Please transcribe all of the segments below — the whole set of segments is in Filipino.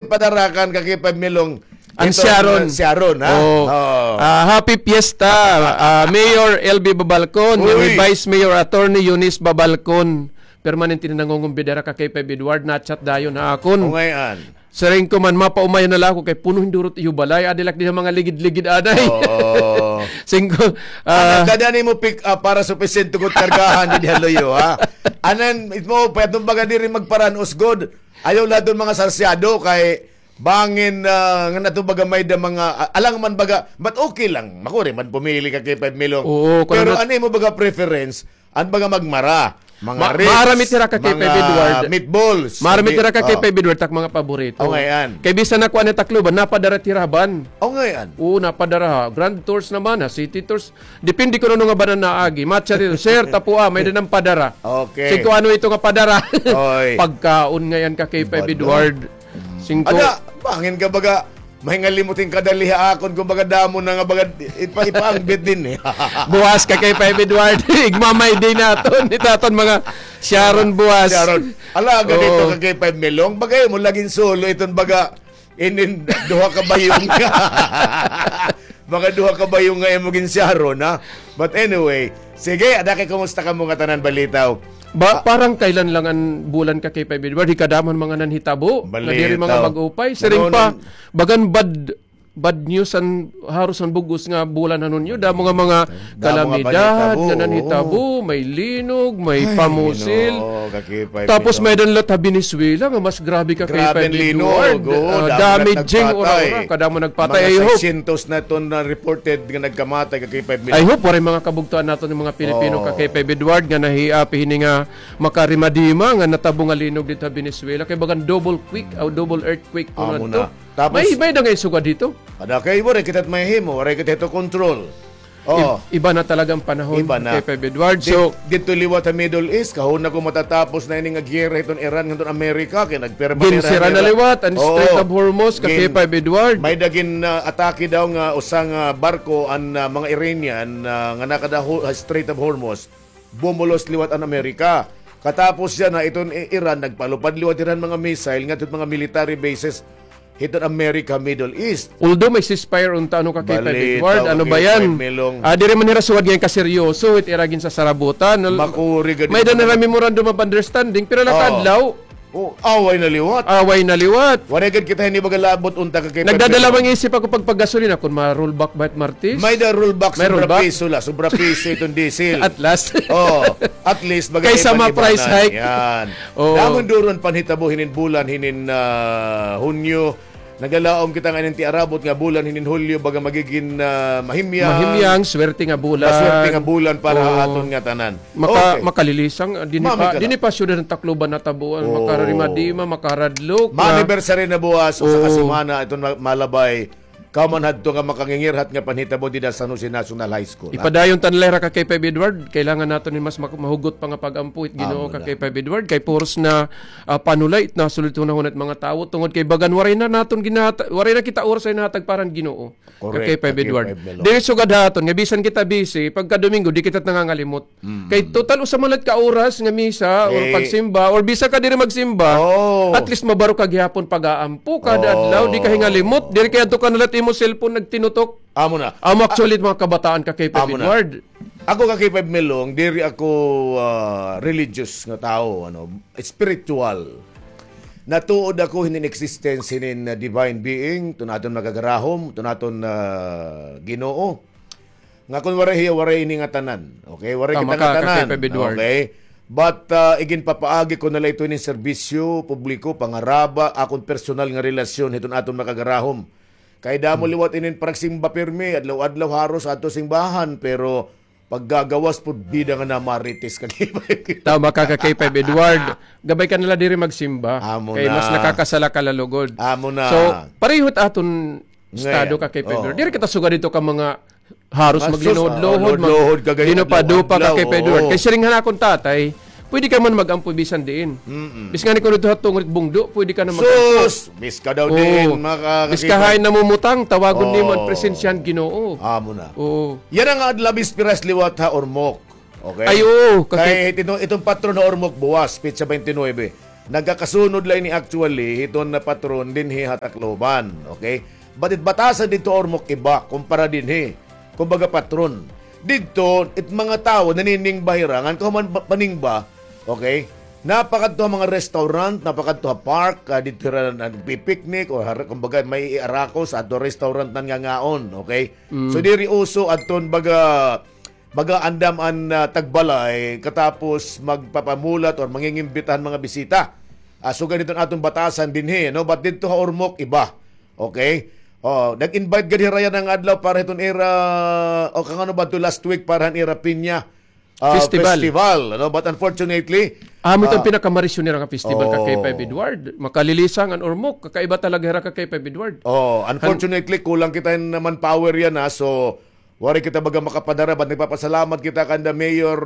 padarakan kay Pamilong. Ang Sharon, ha? Happy Fiesta, Mayor LB Babalcon, Vice Mayor Attorney Eunice Babalcon. Permanente na nangungumbidera ka kay Peb Edward, na-chat dayon na akon. O ngayon. Saring ko man, mapaumayan na lang ako kay puno hindurot iyo balay, adilak din ang mga ligid-ligid aday. Singko. Kadani mo pick up para sufficient tugot kargahan di haloyo, ha? Anan, mo, pwede baga di rin magparan usgod. Ayaw lahat doon mga sarsyado kay bangin nga nato baga may da mga alang man baga, but okay lang. Makuri man pumili ka kay 5 milong. Pero ano mo baga preference? An baga magmara? Mga ribs, marami tira ka kay Peb Edward. Meatballs. Marami tira ka kay Peb Edward tak mga paborito. O ngayon. Kay bisa na kuan ni Tacloban, napadara tiraban. O ngayon. Oo, napadara. Grand tours naman ha, city tours. Depende ko na nga ba na naagi. Matcha dito. Sir, tapua, may dinang padara. Okay. Singko ano ito nga padara? Oy. Pagkaon ngayon ka kay Peb Edward. Singko. Ada, bangin ka baga, may ngalimutin ka daliha akon kung baga damo na nga baga ipaangbit din eh. Buwas ka kay Peb Edward. Igmamay din naton. Itaton mga Sharon buwas. Sharon. Ala, ganito ka kay 5 milong. Bagay mo laging solo iton baga inin duha ka bayong ka. Baka duha ka bayong nga imong Sharon, ha? But anyway, sige, adake kumusta ka mga tanan balitaw? Parang kailan lang ang bulan ka kay Peb Edward, hikadaman mga nanhitabo, na diri mga mag-upay. Siring pa, bagan bad news ang haros ang bugos nga bulan hanon yun. Damo nga mga kalamidad nga nanhitabo, may linog, may pamusil. Tapos may dan lat Venezuela nga mas grabe ka kay Peb Edward. Damaging ora kadamo nagpatay. I hope 600 na ton na reported nga nagkamatay ka kay Peb Edward. I hope wala mga kabugtuan nato ng mga Pilipino ka kay Peb Edward nga nahiapi hini nga makarimadima nga natabo nga linog dito sa Venezuela kay bagan double earthquake po na. Tapos, may dangay suga dito. Ada kay mo rin kita't may himo, rin kita ito control. Iba na talagang panahon kay Peb Edward. So, dito liwat sa Middle East, kahon na kung matatapos na ining agyera itong Iran ng Amerika, kaya nagperma ginsira na liwat, ang Strait of Hormuz kay Peb Edward. May dagin atake daw nga usang barko ang mga Iranian nga nakada Strait of Hormuz, bumulos liwat ang Amerika. Katapos yan na itong Iran, nagpalupad liwat Iran mga missile nga itong mga military bases hitong America, Middle East. Although may ceasefire unta ano ka kay Peb Edward, ano ba yan? Dire man nira suwad ngayon kaseryoso, iragin sa sarabutan. May na memorandum of understanding, pero latadlaw. Away na liwat. Waregan kita hindi magalabot unta ka kay Peb. Nagdadalawang isip ako pagpagasolina kung ma-rollback ba at Martis? May da rollback sobra piso itong diesel. At last. At least bagay kaysa ma-price hike. Yan. Damon duron panhitabo hinin bulan hinin Hunyo. Nagalaom kita nga ti arabot nga bulan hinin Hulyo baga magiging mahimyang swerte nga bulan para aton nga tanan. Makalilisang dini pa syudad ng Tacloban na tabuan makarimadima makaradlok. Anniversary na buwas sa kasimana itong malabay. Kauman hadto nga makangingirhat nga panhitabo dida sa San Jose National High School. Ipadayon tanlera ka kay Peb Edward, kailangan nato ni mas mahugot pa nga pagampuit Ginoo ka kay Peb Edward kay puros na panulay na sulitunon at mga tawo tungod kay bagan waray na naton waray na kita oras ay natag parang Ginoo kay Peb Edward. Dili sugad haton nga bisan kita busy pagka Domingo di kita nangangalimot. Kay total usa man ka oras nga misa or pagsimba or bisa ka diri magsimba, at least mabaro ka gihapon pag-aampo kada adlaw di ka hingalimot diri kay adto ka nalat mo cellphone nagtinutok. Amo na. Actually mga kabataan ka kay Peb Edward. Ako ka kay Peb Milong, diri ako religious nga tao, spiritual. Natuod ako hinin existence hinin divine being, tunaton nagagarahom, tunaton Ginoo. Nga kun waray ini nga tanan. Okay, waray kita nga tanan. Okay. But igin papaagi ko nalay ito ning serbisyo publiko pangaraba akong personal nga relasyon hiton aton makagarahom. Kay damo liwat inin paragsimba pirmi adlaw-adlaw haros ato simbahan pero paggagawas pud bida nga na marites kay tama ka kay Peb Edward gabay ka nila diri magsimba kay mas nakakasala ka lalugod. So parehot aton estado ka kay Peb Edward diri kita suga dito ka mga haros maglinood-lohod dinopa-dupa ka kay Peb Edward kay siringhan akong tatay. Pwede ka man mag-ampoy bisan din. Bis nga ni kuno duha tungod bungdo, pwede ka na mag-ampoy. Bis ka daw din bis ka hay namumutang tawagon nimo ang presensyan Ginoo. Amo na. Yan ang adlabis piras liwat ha Ormoc. Okay? Ay kay itong patron na Ormoc buwas, Petsa 29. nagkakasunod lang ni actually hiton na patron din hatakloban. Okay? Batit batasan dito ormok iba kumpara din kumbaga patron. Dito it mga tao nanining bahirangan kuman paningba. Okay? Napakadto mga restaurant, napakadto park, dito ra nagpipiknik o kumbaga may iarako sa ato restaurant nan nga ngaon, okay? So diri uso adton baga andam an tagbalay katapos magpapamulat or mangingimbitahan mga bisita. So ganito atong batasan dinhi, no? But dito ha Ormoc iba. Okay? Nag-invite gani raya ng adlaw para iton era o kangano ba to last week para era pinya festival, no? But unfortunately itong pinakamarisyoner nga festival kay Pepe Edward. Makalilisang ang Ormoc. Kakaiba talaga hera kay Pepe Edward. Unfortunately, kulang kita naman power yan ha. So, wari kita baga makapadara. But nagpapasalamat kita kanda Mayor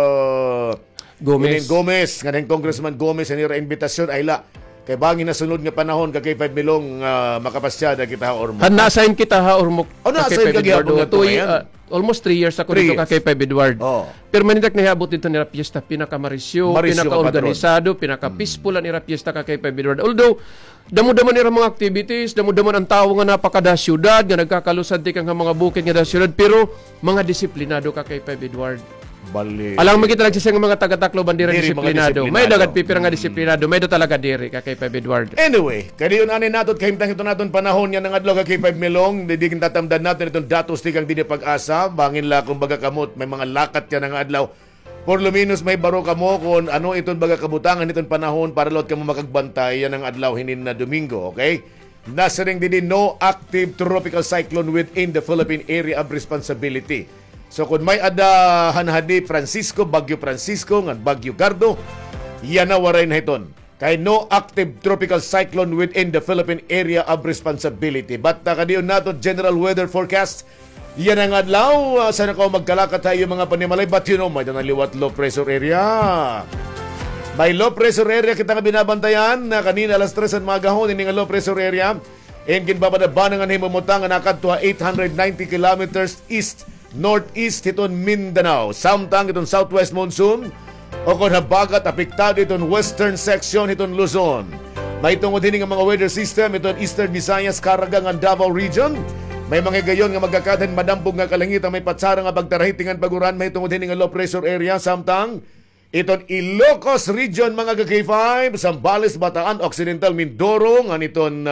Gomez. Nga Congressman Gomez. Ang invitasyon ay la. Kay bangin na sunod nga panahon kay Pepe Milong makapasyada kita ha Ormoc. Na-assign kita ha Ormoc. Na-assign ka gihapon nga ito ngayon? Almost 3 years ako dito kay Pepe Edward. Permanentak na hiabot dito nila piyesta, pinakamarisyo, pinaka-organisado, pinaka-peaceful ang nila piyesta kay Pepe Edward. Although, damo-damo nila mga activities, damo-damo ang tao nga napakada syudad, nga nagkakalusad di kang mga bukid nga da syudad, pero mga disiplinado ka kay Pepe Edward. Bali. Alang magita lang siya mga taga-taklo bandira disiplinado. May dagat pipira nga disiplinado, may do talaga diri ka kay Pepe Edward. Anyway, kadiyon ani naton kahimtang ito naton panahon yan ng adlaw kay Pepe Milong, di kin tatamdan natin itong datos di kang dini pag-asa, bangin la kung baga kamot, may mga lakat yan ng adlaw. Por lo menos may baro kamo kung ano iton baga kabutangan iton panahon para lot kamo makagbantay yan ng adlaw hinin na Domingo, okay? Nasa ring din no active tropical cyclone within the Philippine area of responsibility. So kung may hanhadi Francisco, Bagyo Francisco, ng Bagyo Gardo, yan na waray na hiton. Kay no active tropical cyclone within the Philippine area of responsibility. But kadiyon nato general weather forecast, yan ang adlaw. Sana ko magkalakat tayo mga panimalay. But you know, may liwat low pressure area. May low pressure area kita nga binabantayan na kanina alas 3 ang magahon, ini nga low pressure area. And ginbabanaban nga himumutang nga nakadto 890 kilometers east northeast iton Mindanao. Samtang iton southwest monsoon o kung habagat apektado iton western section iton Luzon. May tungod din nga mga weather system iton eastern Visayas, Caraga nga Davao region. May mga gayon nga magkakadan madampog nga kalangitan, may patsara nga pagtarahitingan paguran, may tungod din nga low pressure area. Samtang iton Ilocos region mga K5, Zambales, Bataan, Occidental Mindoro nga niton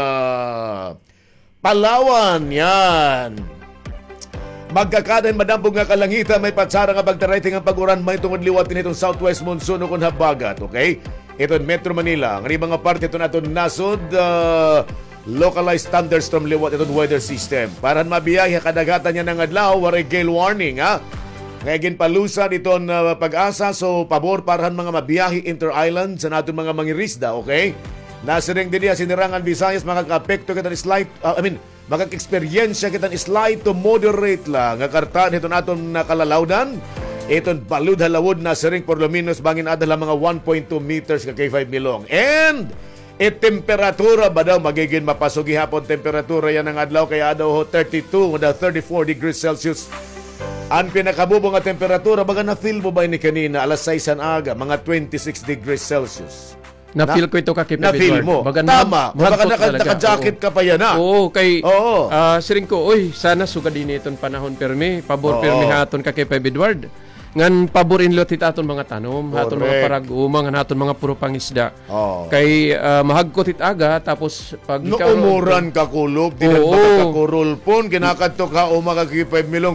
Palawan yan. Magkakadan madampog nga kalangitan, may patsara nga pagtarahiting ang paguran, may tungod liwat din itong southwest monsoon o kung habagat, okay? Itong Metro Manila, ang mga parte ito na itong nasod, localized thunderstorm liwat itong weather system. Para mabiyahe kadagatan niya ng adlaw, waray gale warning, ha? Ngayon palusa itong pag-asa, so pabor parahan mga mabiyahe inter-island sa natin mga mangirisda, okay? Nasa ring din niya, sinirangan Visayas, makaka-apekto kita ni slight, makaka-eksperyensya kita ni slight to moderate lang. Nga kartaan ito natin nakalalawdan. Itong balud halawod na siring por lo menos bangin adala mga 1.2 meters ka kay 5 milong. And temperatura ba daw magiging mapasugi hapon temperatura yan ng adlaw kaya daw 32 o 34 degrees Celsius. Ang pinakabubong nga temperatura baga na-feel mo ba ni kanina alas 6 aga mga 26 degrees Celsius. Na-feel ko ito kay Pepe Na-feel mo. Tama. Baka naka-jacket ka pa yan ha. Oo. Siring ko, sana sugad din itong panahon permi. Pabor permi haton kay Pepe Edward. Ngan paborin lot aton mga tanom, haton mga parag-umang, haton mga puro pangisda. Kay mahagkot aga tapos pag ikaw umuran ka kulog, di na makakurulpon, kinakadto ka o makakipay milong.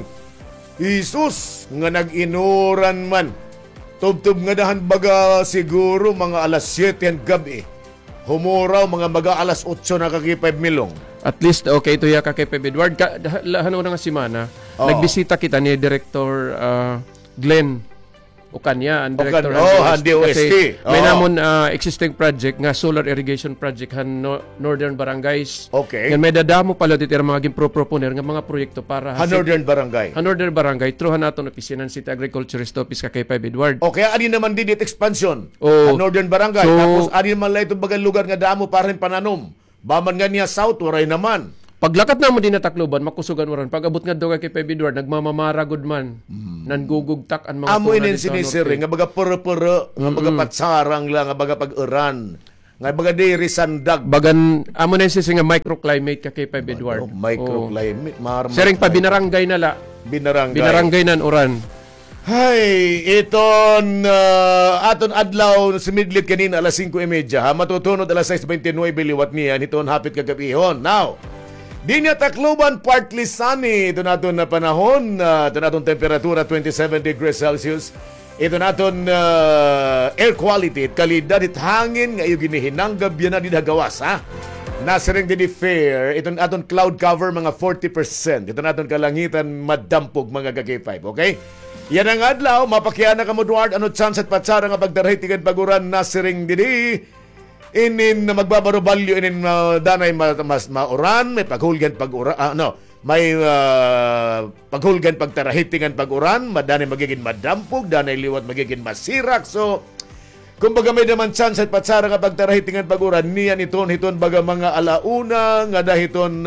Isus nga nag-inuran man. Tubtub nga dahan baga siguro mga alas 7 ang gabi. Humuraw mga baga alas 8 na kakipay milong. At least okay ito ya kay Pepe Edward. Hano na nga simana, nagbisita kita ni Director Glenn Ocania, ang Director DOST. May namon existing project nga solar irrigation project han Northern Barangays. Okay. Yan may dadamo pala dito mga proponer nga mga proyekto para Northern Barangay. Northern Barangay through naton opisina City Agriculturist Office kay Pepe Edward. Okay, ani naman din it expansion. Northern Barangay. So, tapos ani naman lang itong bagang lugar nga damo para rin pananom. Baman nga niya south waray naman. Paglakat na mo din na Tacloban, makusugan mo ron. Pag abot nga doon kay Pebe Edward, nagmamamara good man. Nangugugtak ang mga Amo tuna inin dito sa sinisiri, norte. nga baga puro-puro, nga baga patsarang lang, nga baga pag-uran, nga baga diri sandag. Bagan, amo na yung nga microclimate ka kay Pebe Edward. Microclimate, Sering pa binarangay na la. binarangay. Binarangay nan oran. Hay, iton aton adlaw sa midlit kanina alas 5:30 ha, matutunod alas 6:29 liwat niya niton hapit kagabihon. Now, di niya Tacloban partly sunny ito naton na panahon, ito naton temperatura 27 degrees Celsius. Ito naton air quality at kalidad at hangin ngayon ginihinanggab yan na dinagawas ha. Nasiring din fair, ito naton cloud cover mga 40%. Ito naton kalangitan madampog mga gagay 5, okay? Yan ang adlaw, mapakyan na ka mo Duard, ano chance at patsara nga pagdarahitigan paguran nasiring didi. Inin na magbabarobalyo, inin danay mas mauran, may paghulgan pag-uran, may paghulgan pagtarahitingan pag-uran, madanay magiging madampog, danay liwat magiging masirak. So, kumbaga may naman chance at patsara nga pagtarahitingan pag-uran, niyan hiton baga mga alauna, nga dahiton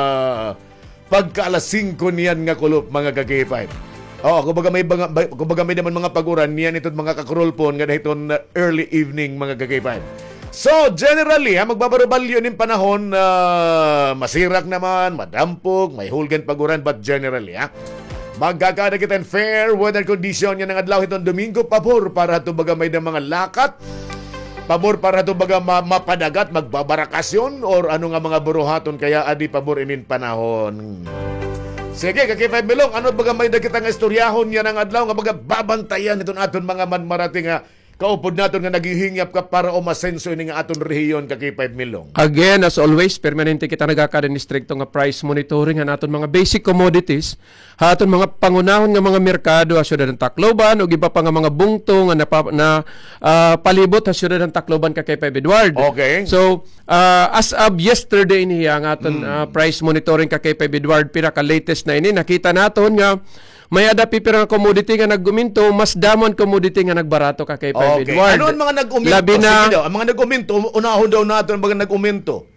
pagka alas 5 niyan nga kulop mga kagipay. Kumbaga may naman mga pag-uran, niyan iton mga kakrulpon, nga dahiton early evening mga kagipay. So, generally, magbabarobalyo ng panahon na masirak naman, madampog, may hulgan paguran, but generally, magkakada kita fair weather condition yan ang adlaw itong Domingo, pabor para ito baga may ng mga lakat, pabor para ito baga mapadagat, magbabarakasyon, or ano nga mga buruhaton, kaya adi pabor inin panahon. Sige, kakipay Milong, ano baga may na kitang istoryahon yan ang adlaw, nga baga babantayan itong aton mga manmarating nga, kaupod natin nga naghihingap ka para umasenso ini nga aton rehiyon kakipay Milong. Again, as always, permanente kita nagakada ni stricto nga price monitoring ang aton mga basic commodities, aton mga pangunahon nga mga merkado sa syudad ng Tacloban, o iba pa nga mga bungto nga palibot sa syudad ng Tacloban kakipay Edward. Okay. So, as of yesterday niya ang aton price monitoring kakipay Edward, pinaka-latest na ini, nakita naton nga may adapi pero commodity nga nagguminto, mas damon commodity nga nagbarato ka kay Pebe Edward. Ano ang mga nag-uminto? Labi na, sige daw, ang mga nag-uminto, unahon daw natin ang mga nag-uminto.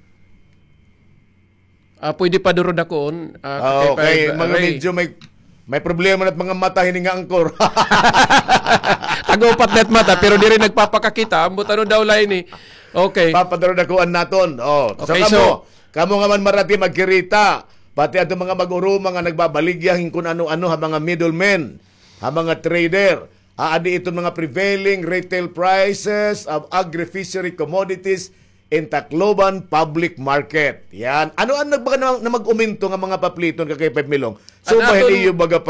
pwede pa durod ako. Okay, mga medyo may problema na't mga mata hininga angkor. Tagopat net mata, pero di rin nagpapakakita. Ang butano daw lain ni. Okay. Papadaro na kuan naton. Okay, kamo nga man marati magkirita. Pati ato mga mag-uruma nga nagbabaligyahin kung ano-ano ha mga middlemen, ha mga trader. Adi ito mga prevailing retail prices of agri-fishery commodities in Tacloban public market. Yan. Ano ang nagbaga na mag-uminto nga mga papliton kay Pep Milong? So mahili yung baga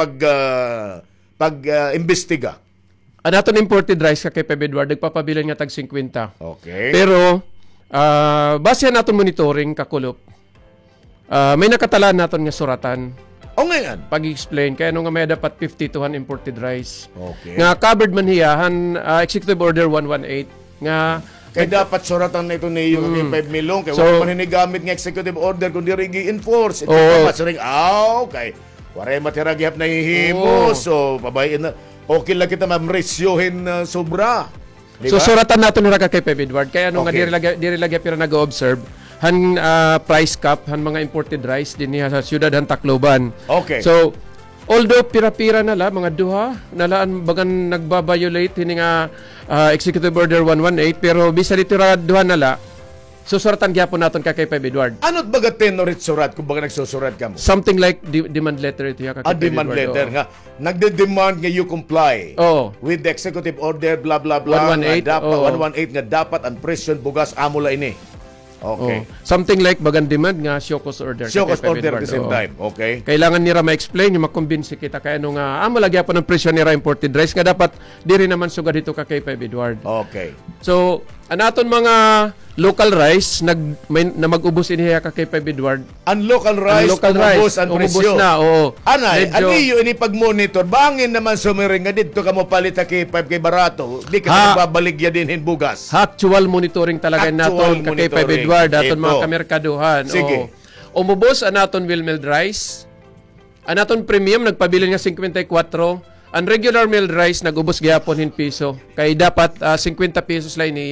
pag-imbestiga. Ang aton imported rice kay Pebe Edward, nagpapabilan nga tag 50. Okay. Pero, base naton monitoring kakulop, may nakatalaan naton nga suratan. O ngayon? Pag-explain, kaya nung nga may dapat 52 imported rice. Okay. Nga covered man hiyahan, Executive Order 118, nga Kaya dapat suratan na ito ni yung 5 milong. Kaya wala man hinigamit ng executive order kundi rin i-enforce. Ito pa masuring, okay. Waray matiragihap na hihimo. So, pabayin na. Okay lang kita mamresyohin sobra. Diba? So, suratan natin na kay Pebe Edward. Kaya nung nga diri lagi pero nag-observe, han price cap, han mga imported rice din niya sa siyudad han Tacloban. Okay. So, although pira-pira nala, mga duha, nalaan bagan nagbabiolate hini nga Executive Order 118, pero bisa dito ra duha nala, susuratan gyapon naton kay Pebe Edward. Ano't baga tenorit surat kung baga nagsusurat ka mo? Something like demand letter ito ya kay Pebe Demand Edward, letter nga. Nagde-demand nga you comply with the executive order blah blah blah 118 nga dapat ang presyon bugas amula ini. Okay. Something like bagan demand nga Siokos order. Siokos order at the same time. Okay. Kailangan nira ma-explain yung makumbinsi kita kaya nung malagya po ng presyon nira imported rice nga dapat di rin naman sugad dito ka kay Pebe Edward. Okay. So, anaton mga local rice na mag-ubos iniya ka kay Pebe Edward. Ang local rice, umubos ang presyo. Na, oo. Anay, aniyo ini pag-monitor, bangin naman sumiring nga dito ka mo palit kay 5 kay barato, di ka nagbabaligya din bugas. Actual monitoring talaga naton kay Pebe Edward, aton mga kamerkaduhan. Sige. Umubos anaton well-milled rice. Anaton premium nagpabilin nga 54. Ang regular milled rice nag-ubos gyapon hin piso. Kay dapat 50 pesos lang niya.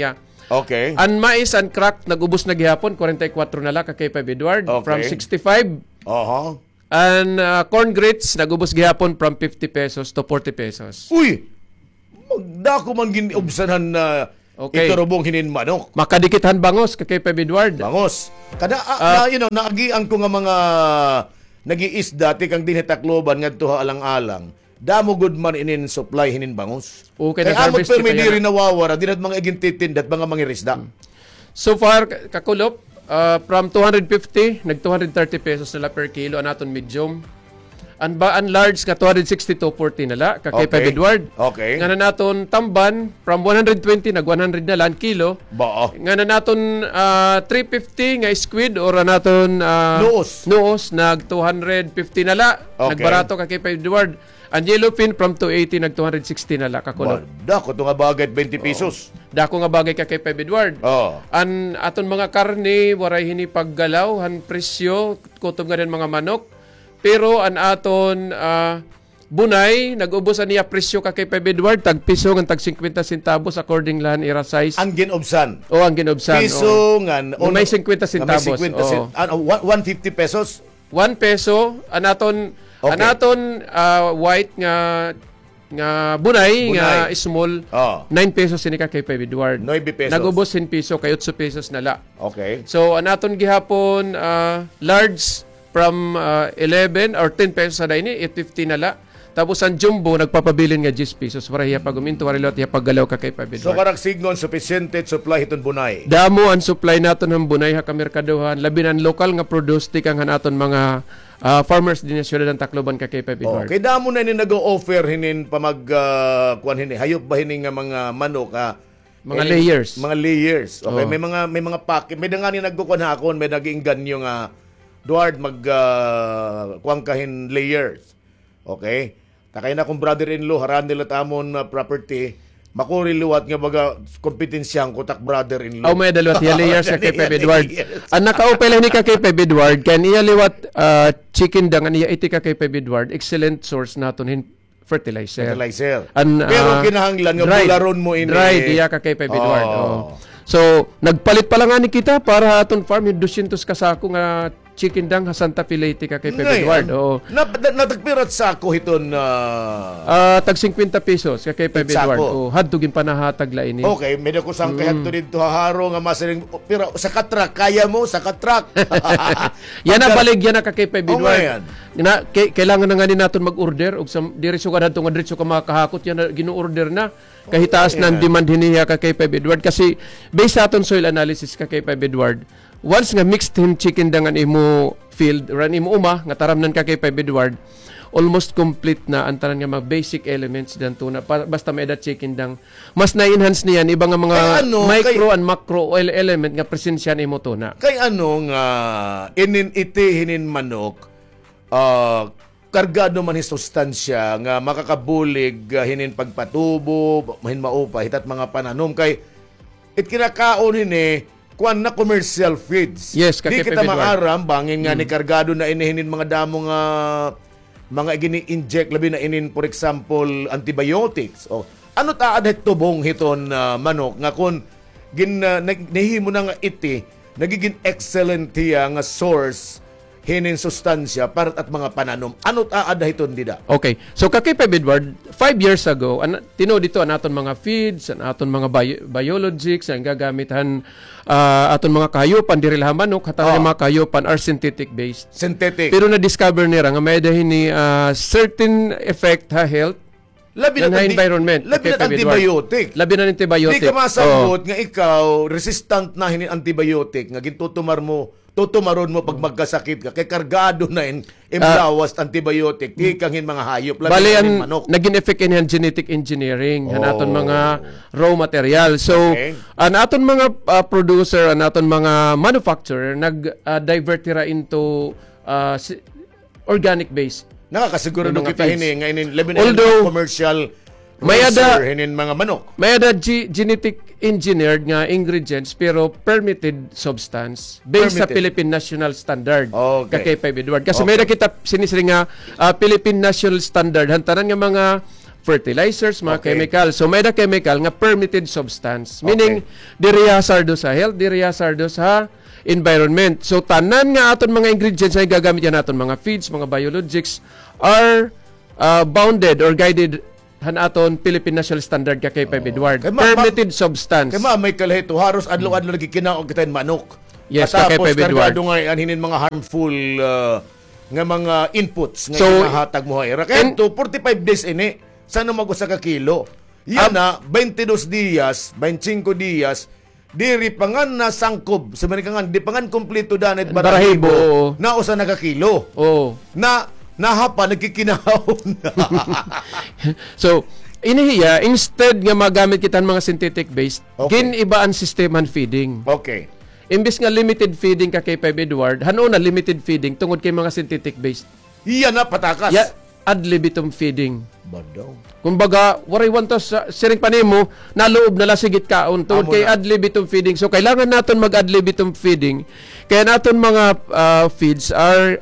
Okay. Ang mais and crack nag-ubos na gihapon 44 na la ka kay Edward Okay. from 65. Oho. And corn grits nag-ubos gihapon from 50 pesos to 40 pesos. Uy! Magdako man ginobsanan na Okay. iturubong hinin manok. Makadikithan bangos ka kay Edward. Bangos. Kada naagian ko nga mga nag-iisda ti kang dinhitakloban ngadto alang-alang. Damo good man inin supply hinin bangos. Okay, Kaya amot nag-harvest permi kita diri yan. nawawara dinat mga igintitindat mga mangirisda. So far kakulop from 250 nag 230 pesos nila per kilo anaton medium. Ang large nga 260 to 40 nala ka kay Okay. Edward. Okay. Nga na naton tamban from 120 nag 100 na lang kilo. Bao. Nga na naton 350 nga squid or naton noos nag 250 na la. Okay. Nagbarato ka kay Edward. Ang yellowfin from 280 nag 260 na la kakulop. Dako to nga bagay 20 pesos. Dako nga bagay ka kay Edward. Oh. An aton mga karne waray hini paggalaw han presyo kutob nga den mga manok. Pero an aton bunay nag-ubos niya presyo ka kay Edward tag piso ng tag 50 centavos according lan ira size. Ang ginobsan. O ang ginobsan. Piso nga may 50 centavos. May 50 150 pesos. 1 peso an aton white nga bunay nga small 9 pesos ini ka kay Edward. 9 pesos. Nag-ubos 10 piso kay 8 pesos na la. Okay. So, anaton gihapon large from 11 or 10 pesos sa daini, 850 na la. Tapos ang jumbo nagpapabilin nga 10 pesos para hiya paguminto warilot hiya paggalaw ka kay Edward. So karag signon sufficient supply hiton bunay. Damo ang supply naton ng bunay ha ka merkaduhan labi na lokal nga produce ti kang aton mga farmers din sa syudad ng Tacloban ka kay Edward. Kay damo na ni nag-offer hinin pamag kuan hini hayop ba hini nga mga manok mga layers. Mga layers. Okay, Oh. may mga pack. May nga ni nagkukuan hakon, may nag-inganyo nga Duard kuang kahin layers. Okay? Takay na kung brother-in-law haran nila tamon property, makuriluwat nga baga kompetensyang kutak brother-in-law. May dalawat iya layers ka kay Edward. Ang nakaupay ni ka kay Edward kan iya liwat chicken dang niya iti ka kay Edward. Excellent source naton hin fertilizer. Pero kinahanglan nga bularon mo ini. Dried iya ka kay Edward. Oh. So, nagpalit pa lang ani kita para aton farm yung 200 kasako nga chicken dang ha Santa Fe Leyte ka kay Edward. Oo. Natagpirat sa ako hiton tag 50 pesos ka kay Edward. Oh, hadtugin panahatag la ini. Okay, medyo ko sang kayan to dito haharo nga masaling pero sa katrak kaya mo sa katrak. Yan na baligyan na ka kay Edward. yan. Kailangan na nga ni naton mag-order og diri so kadto nga diretso ka makahakot yan na gino-order na. Kahitaas na ang demand hiniya ka kay Edward kasi based sa aton soil analysis ka kay Edward. Once nga mixed him chicken dangan imo field ran imo uma nga taramnan ka kay Edward, almost complete na ang tanan nga mga basic elements dan tuna basta may that chicken dang mas na-enhance niyan iba nga mga micro and macro oil element nga presensya imo tuna. Kay nga inin iti hinin manok kargado man sustansya nga makakabulig hinin pagpatubo mahin maupa hitat mga pananom kay kinakaon hini kuan na commercial feeds. Yes, di kita maaram bangin nga ni kargado na inihinin mga damo nga mga gini-inject labi na inin for example antibiotics. Ano ta adet tubong hiton manok nga kun nahimo na nga iti nagiging excellent hiya nga source hinin sustansya para at mga pananom. Ano ta hiton dida? Okay. So kakay Edward, 5 years ago, tino dito ang aton mga feeds, ang aton mga biologics, ang gagamitan aton mga kahayupan, diri lang manok, hatang mga kahayupan are synthetic based. Synthetic. Pero na-discover nila nga may dahin ni certain effect ha health labi na environment. Labi na antibiotic. Labi na antibiotic. Di ka masabot nga ikaw resistant na hinin antibiotic nga tutumaron mo pag magkasakit ka kay kargado na imlawas antibiotic di kang mga hayop labi bali na manok. Naging effect in genetic engineering aton mga raw material. So an aton mga producer, an aton mga manufacturer nag-divert into organic based. Nakakasiguro nung kita hini nga labi na commercial may ada hinin mga manok. May ada genetic engineered nga ingredients pero permitted substance based sa Philippine National Standard. Okay. Kay Edward. Kasi may nakita sinisiri nga Philippine National Standard hantanan nga mga fertilizers, mga Okay. chemical. So may da chemical nga permitted substance. Meaning diri hazardo sa health, diri hazardo sa environment. So tanan nga aton mga ingredients ay gagamit yan aton mga feeds, mga biologics are bounded or guided han aton Philippine National Standard ka kay Edward. Kay Permitted substance. Kaya may kalahito, haros adlaw-adlaw lagi kinaog kita yung manok. Yes, At kay tapos Edward. kargado nga anhinin mga harmful nga mga inputs nga So, inahatag mo hayra. Kaya to 45 days ini, sana mag-usa ka kilo. Yan na 22 dias, 25 dias, diri pangan na sangkob. Sa manikangan, di pangan kompleto danit Barahibo, oo. na usa na ka kilo. Oh. Nahapa nagkikinahon. So, inihiya, instead nga magamit kita ng mga synthetic based, Okay. giniba ang system feeding. Okay. Imbis nga limited feeding ka kay Edward, hano na limited feeding tungod kay mga synthetic based. Iyan na patakas. Ya, ad libitum feeding. Badaw. Kumbaga, waray wantos sa siring panimo, naloob na lasigit kaon tungod Amo kay na. ad libitum feeding. So, kailangan naton mag ad libitum feeding. Kaya naton mga feeds are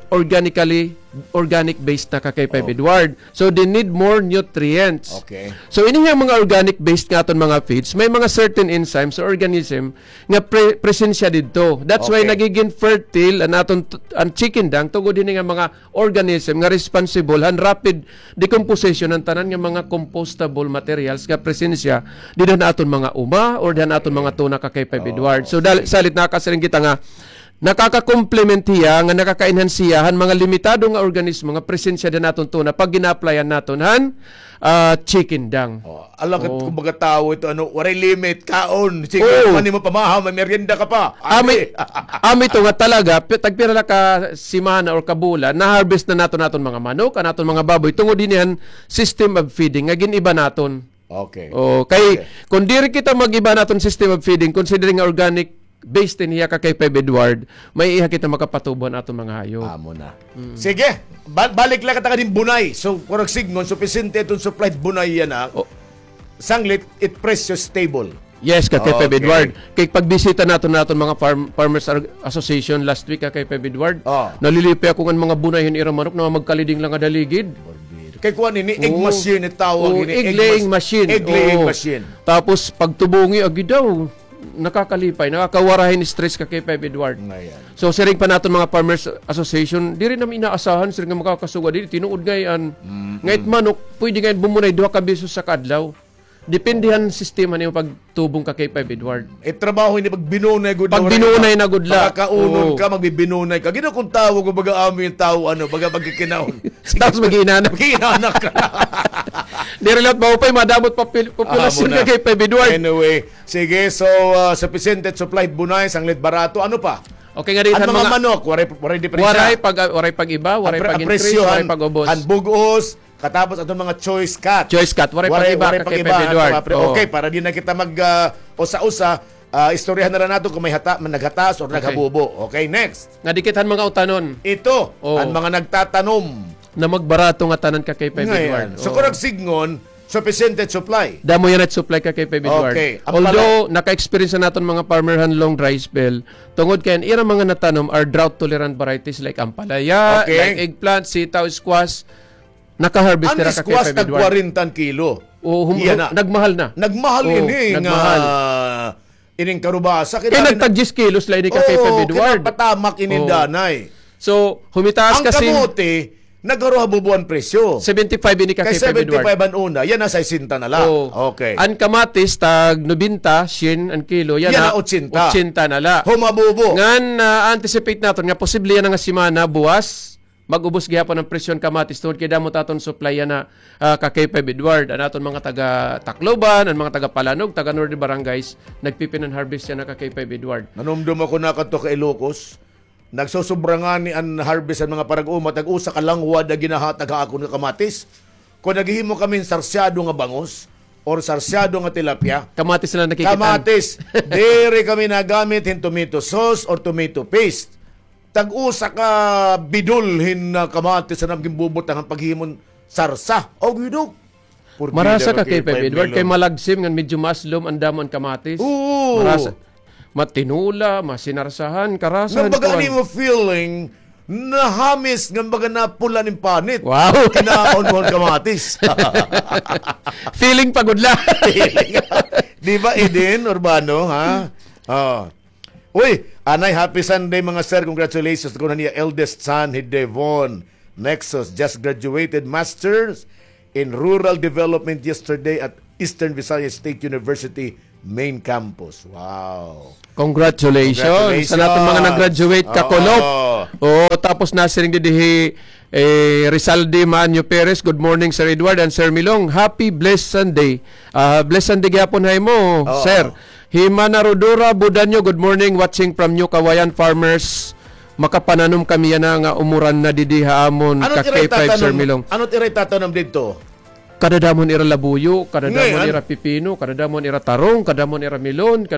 organic based na ka kay Edward. So, they need more nutrients. Okay. So ini nga mga organic based nga aton mga feeds, may mga certain enzymes or organism nga presensya didto. That's why Okay. nagiging fertile ang aton ang chicken dang tungod din nga mga organism nga responsible han rapid decomposition ng tanan nga mga compostable materials nga presensya dito na aton mga uma or dan aton mga tuna ka kay Edward. So salit nakasiring kita nga nakaka-complement hiya nga nakaka-enhance hiya han mga limitado nga organismo nga presensya din naton tuna pag gina-applyan naton han chicken dang. Alam ka, kumbaga tao ito, waray limit, kaon. Sige, Oo. mo pamahaw, may merienda ka pa. Ami to nga talaga tagpira na ka simana or kabulan na-harvest na naton mga manok, naton mga baboy tungod din yan system of feeding nga giniba naton. Okay. Kay kung diri kita mag-iba naton system of feeding considering organic based in hiya ka kay Edward, may iha kita makapatubo aton mga hayop. Amo na. Sige, balik lang ka din bunay. So, kurang signon, sufficiente itong supplied bunay yan ha. Sanglit, it precious stable. Yes, ka kay Okay. Edward. Kay pagbisita naton mga Farmers Association last week ka kay Edward, nalilipi ako ng mga bunayin ira manok na magkaliding lang nga daligid. Kay kuan ini egg machine itawag ini Egg laying machine. Egg laying machine. Tapos pagtubungi agi daw nakakalipay, nakakawarahin stress ka kay Edward. Ngayon. So siring pa naton mga Farmers Association, di rin namin inaasahan siring nga makakasuga dili tinuod ngayon. Ngayt manok pwede ngayon bumunay duha ka beses sa kadlaw. Dependihan sistema niyo pagtubong ka kay Edward. Trabaho ini pag binunay gud Pag binunay na gud la. Makakaunon ka, magbibinunay ka. Gino kung tawag ko baga amin yung tao baga pagkikinahon. Tapos mag-iinanak. Magkinanak ka. Di rin lahat maupay, madamot populasyon ka kay Edward. Anyway, sige, so sufficient supplied bunay, sanglit barato, ano pa? Okay nga din Ang mga manok, waray diferensya. waray pag iba, waray pag increase, Apresyohan, waray pag ubos. ang bugos, katapos atong mga choice cut. Choice cut, waray pag iba ka kay Edward. Okay, para di na kita mag usa-usa, istoryahan na lang nato kung may naghatas or naghabubo. Okay, next. Nga dikitan mga utanon Ito, ang mga nagtatanom. na magbarato nga tanan ka kay Edward. So kurang signon, sufficient supply. Damo yan at supply ka kay Edward. Okay. Although, naka-experience na natin mga farmer han long dry spell, tungod kaya ira mga natanom are drought-tolerant varieties like ampalaya, Okay. like eggplant, sitaw, squash, naka-harvest Ang nila ka kay squash Edward. nag 40 kilo. Iyan na. Nagmahal na. Nagmahal ini nagmahal. ining karubasa. Kaya nagtag-10 kilos lang ini ka kay Edward. Patamak inindanay. So, humitaas Ang kasi kamote, nagkarohabubuan presyo. 75 ini ka Kay kay Edward. 75 ang una, yan na 60 na lang. Okay. Ang kamatis, tag 90, shin, ang kilo, yan, Yan na na 80. 80 na la. Humabubo. Ngan anticipate naton nga posible yan nga simana buwas magubos gihapon ang presyon kamatis tungod kay damo taton supply yan na ka kay Edward an aton mga taga Tacloban, ang mga taga Palanog, taga Norte Barangays nagpipinan harvest yan na ka kay Edward. Nanumdum ako na kadto kay Ilocos. Nagsusubrangan ni ang harvest ang mga parag-uma tag-usa ka lang wad ginahatag ako nga kamatis. Kung naghihimo kami sarsyado nga bangus or sarsyado nga tilapia, Kamatis na nakikitan. kamatis, dere kami nagamit hin tomato sauce or tomato paste. Tag-usa ka bidulhin na kamatis na gimbubot ang paghimon sarsa. O gidok. Marasa ka kay Edward kay malagsim nga medyo maslom ang damo ang kamatis. Oo. Marasa. Matinula, masinarsahan, karasan. Nabaga ni mo feeling nahamis nga baga na pula ng panit. Wow. Kinaon-on kamatis. Feeling pagod lang. Di ba, Eden Urbano, ha? Oh. Uy, anay, happy Sunday mga sir. Congratulations ko na niya eldest son, Devon Nexus, just graduated Masters in Rural Development yesterday at Eastern Visayas State University main campus. Wow. Congratulations sa natin mga nag-graduate kakulop. Tapos nasiring didihi Rizalde Maanyo Perez. Good morning Sir Edward and Sir Milong. Happy blessed Sunday. Blessed Sunday gyapon hay mo, Sir. Himana Rodora Budanyo, good morning, watching from New Kawayan Farmers. Makapananom kami yan nga umuran na didiha amon kakay 5 Sir Milong. Ano tiray tatanong dito? Kadadamon ira labuyo, kadadamon ira pipino, kadadamon ira tarong, kadadamon ira melon,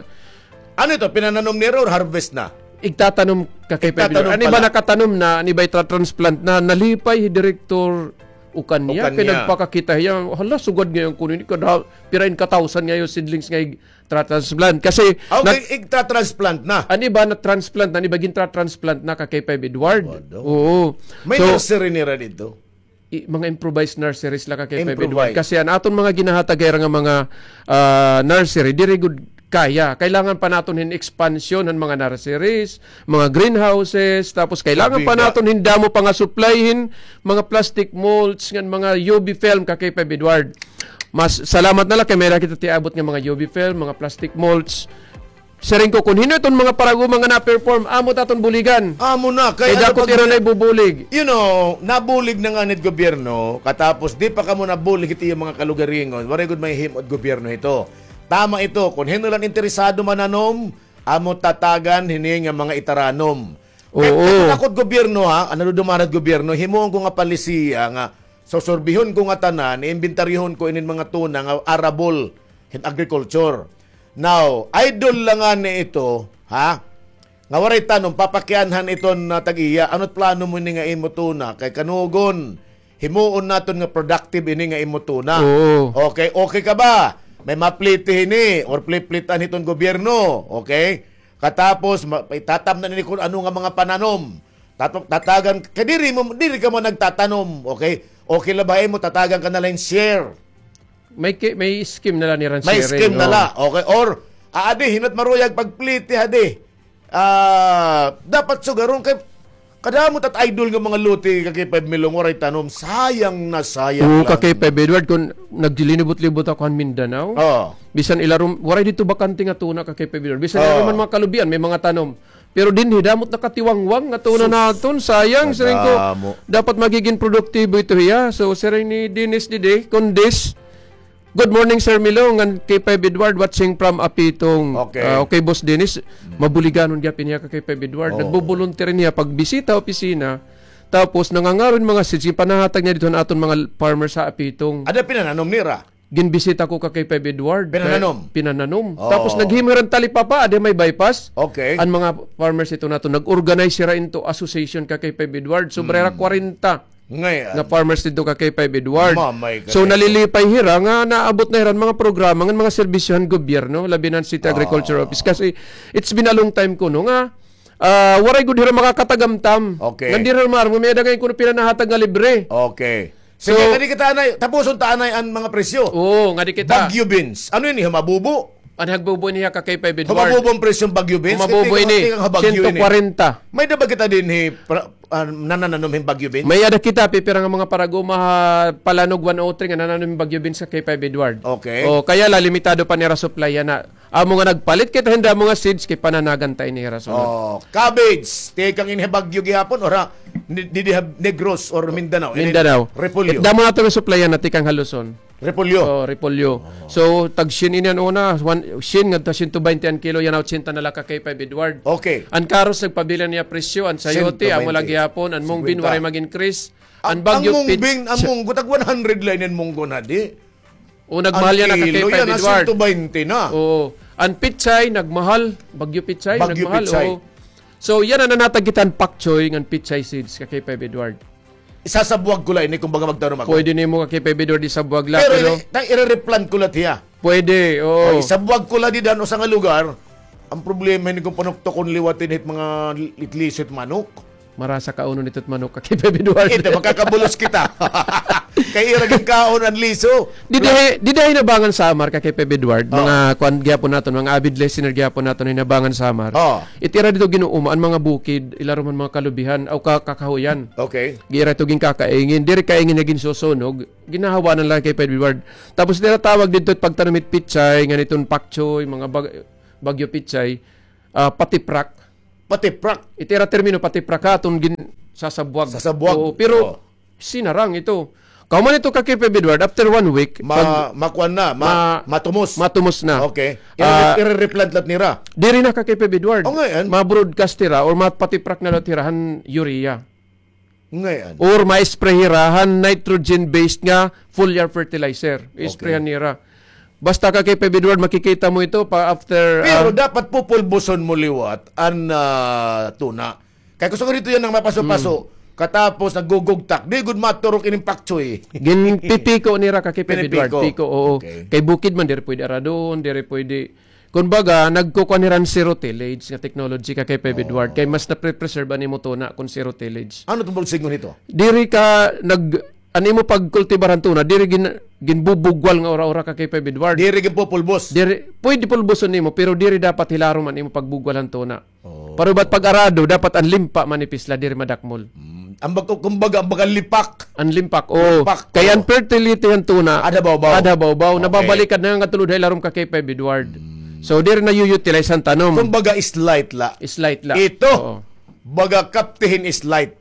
Ano ito? Pinananom nila or harvest na? igtatanom kakay 5 Edward. Ani ba nakatanom na, ani ba transplant na, nalipay Director ukan niya, pinagpakakita niya, hala, sugod ngayon kunin, pirain katausan ngayon seedlings ngayon transplant. Kasi, igta-transplant na. Ani ba na transplant na, ani ba gintra-transplant na kakay 5 Edward? Oo. May nursery nila dito. Mga improvised nurseries lang kakay 5 Edward. Kasi ang aton mga ginahatagay nga mga nursery, diri good kaya. Kailangan pa natin expansion ng mga nurseries, mga greenhouses, tapos kailangan pa natin hindamo pa nga supplyhin mga plastic molds, ng mga UV film kakay 5 Edward. Mas salamat na lang kay meron kita tiabot ng mga UV film, mga plastic molds. Saring ko kung hino itong mga parago mga na-perform, amo taton buligan. Amo na. Kaya dako tira na ibubulig. You know, nabulig na nga nit gobyerno, katapos di pa ka mo nabulig iti yung mga kalugaringon. Very good may himod gobyerno ito. Tama ito, kung hindi lang interesado mananom, amo tatagan hining nga mga itaranom. Oo. Kung gobyerno ha, ano dumanat gobyerno, himuon ko nga palisiya nga, sosorbihon ko nga tanan, iimbentaryhon ko inin mga tuna nga arable in agriculture. Now, idol lang nga ni ito, ha? Nga waray tanong, papakyanhan iton na tag-iya, ano't plano mo ni nga imo tuna? Kay kanugon, himuon naton nga productive ini nga imo tuna. Okay ka ba? May maplitihin ni or pliplitan itong gobyerno, okay? Katapos itatam na ni kung ano nga mga pananom. Tatagan kadiri ka mo nagtatanom, okay? Okay la ba mo tatagan ka na lang share. May scheme na lang ni Ransere. May scheme na la, okay? Or adi hinat maruyag pagpliti adi. Dapat sugaron kay kadamot at idol nga mga luti kakay 5 Milong waray tanom, sayang na sayang lang. Kakay 5 Edward, kung nagdilibot-libot ako ang Mindanao, bisan ilarum, waray dito bakante nga tuna kakay 5 Edward. Bisan ilarum man mga kalubian, may mga tanom. Pero din damot nakatiwangwang nga tuna naton, sayang. Saring ko, dapat magiging produktibo ito hiya. So, saring ni Dennis Dide, kundis, good morning, Sir Milong, and kay 5 Edward watching from Apitong. Okay, Boss Dennis, mabuliganon gyapin niya kay 5 Edward. Nagbo-volunteer niya pag bisita opisina. Tapos nangangaron mga seeds, panahatag niya dito na aton mga farmers sa Apitong. Ada pinananom nira. Ginbisita ko kay 5 Edward. Pinananom. Tapos naghimiran talipapa, ade may bypass. Okay. Ang mga farmers ito nato nag-organize sira into association kay 5 Edward. So brera 40. Nga farmers dito kay 5 Edward. So nalilipay hira nga naabot na hiran mga programa ng mga serbisyohan gobyerno labi ng City Agriculture Office kasi it's been a long time ko no nga waray gud hira makakatagamtam. Nga dira mar mo may dagay kuno pinanahatag nga libre. Okay. Sige, ngadi kita anay, tapuson ta anay ang mga presyo. Ngadi kita. Bagyo beans. Ano yun, hamabubo? Ang hagbubo niya kakay 5 Edward. Hamabubo ang presyo ng bagyo beans? Hamabubo ini, 140. May diba kita din nanananom yung bagyo beans? May ada kita, pipira nga mga parago palanog 103 nga nananom yung bagyo beans sa kay 5 Edward. Okay. Kaya limitado pa nira supply na. Amo nga nagpalit kita hinda mga seeds kay pananagantay ni hira sunod. Cabbage, tekang inhe bagyo gihapon ora Negros or Mindanao. Repolyo. Damo na ito supplyan na tikang haluson. Repolyo. Repolyo. So, tag-shin inian una, shin nga 120 ang kilo, yan 80 na laka kay 5 Edward. Okay. Ang karos nagpabilan niya presyo, ang sayote, ang wala gihapon, ang mungbin, waray mag-increase. Ang bagyo pit. Ang munggo, tag 100 line ang munggo na di. Nagmahal yan na kay 5 Edward. 120 na. Ang pitsay, nagmahal. Bagyo pitsay, nagmahal. Pitsay. So, yan ang nanatagitan pak choy ng pitsay seeds kay 5 Edward. Isasabuag ko lang ini kung baga magtanong ako. Pwede ni mo kay 5 Edward isabuag lang. Pero i-replant ko lang hiya. Pwede, isabuag ko lang di dano sa nga lugar. Ang problema ni kung panukto kung liwatin hit mga litlisit manok. Marasa kauno nito't manok kay Pepe Eduardo. Ito, makakabulos kita. Kay iraging kaon ang liso. Diday nabangan samar kay Pepe Eduardo. Mga kuan gyapon naton, mga avid listener gyapon naton ni nabangan samar. Itira dito ginuumaan mga bukid, ilaro man mga kalubihan o kakahuyan. Okay. Gira ito ging kakaingin, diri kaingin na ginsusunog, ginahawa na lang kay Pepe Eduardo. Tapos nila tawag dito pagtanamit pichay, nganiton pakchoy, mga bagyo pichay, patiprak. Patiprak. Itira termino patiprak aton sasabwag. Sasabwag. Oo, pero sinarang ito. Kauman ito kay Pepe Eduardo after 1 week, makuan na, matumos. matumos na. Okay. I-replant lat nira. Diri na kay Pepe Eduardo. Ngayon. Ma-broadcast tira or mapatiprak na tirahan urea. Ngayon. Or ma-sprayirahan nitrogen-based nga foliar fertilizer. I-sprayan nira. Basta ka kay Pepe Eduardo, makikita mo ito pa after... Pero dapat pupulbuson mo liwat ang tuna. Kaya gusto ko dito yan ng mapaso-paso. Katapos nagugugtak. Di good maturok ining pakchoy. Pipiko nira ka kay Pepe Eduardo. Piko, oo. Okay. Kay bukid man, diri pwede aradon, diri pwede... Kumbaga, nagkukuaniran zero tillage nga technology ka kay Pepe Eduardo. Kay mas na-preserve ani mo tuna kung zero tillage. Ano itong bulsigon ito? Diri ka ani mo pagkultibaran tuna, diri ginbubugwal nga ora-ora ka kay Pepe Eduardo. Diri gin pupulbos. Diri pwede pulbuson nimo pero diri dapat hilaro man imo pagbugwalan tuna. Pero ba't pag-arado dapat ang limpa manipis la diri madakmol. Kumbaga ang bagang lipak. Ang limpak. Kaya ang fertility ang tuna. Ada bawbaw. Okay. Nababalikan na nga tulod hilarom ka kay Pepe Eduardo. So diri na utilize ang tanom. Kumbaga slight la. Slight la. Ito. Oo. Baga kaptihin slight.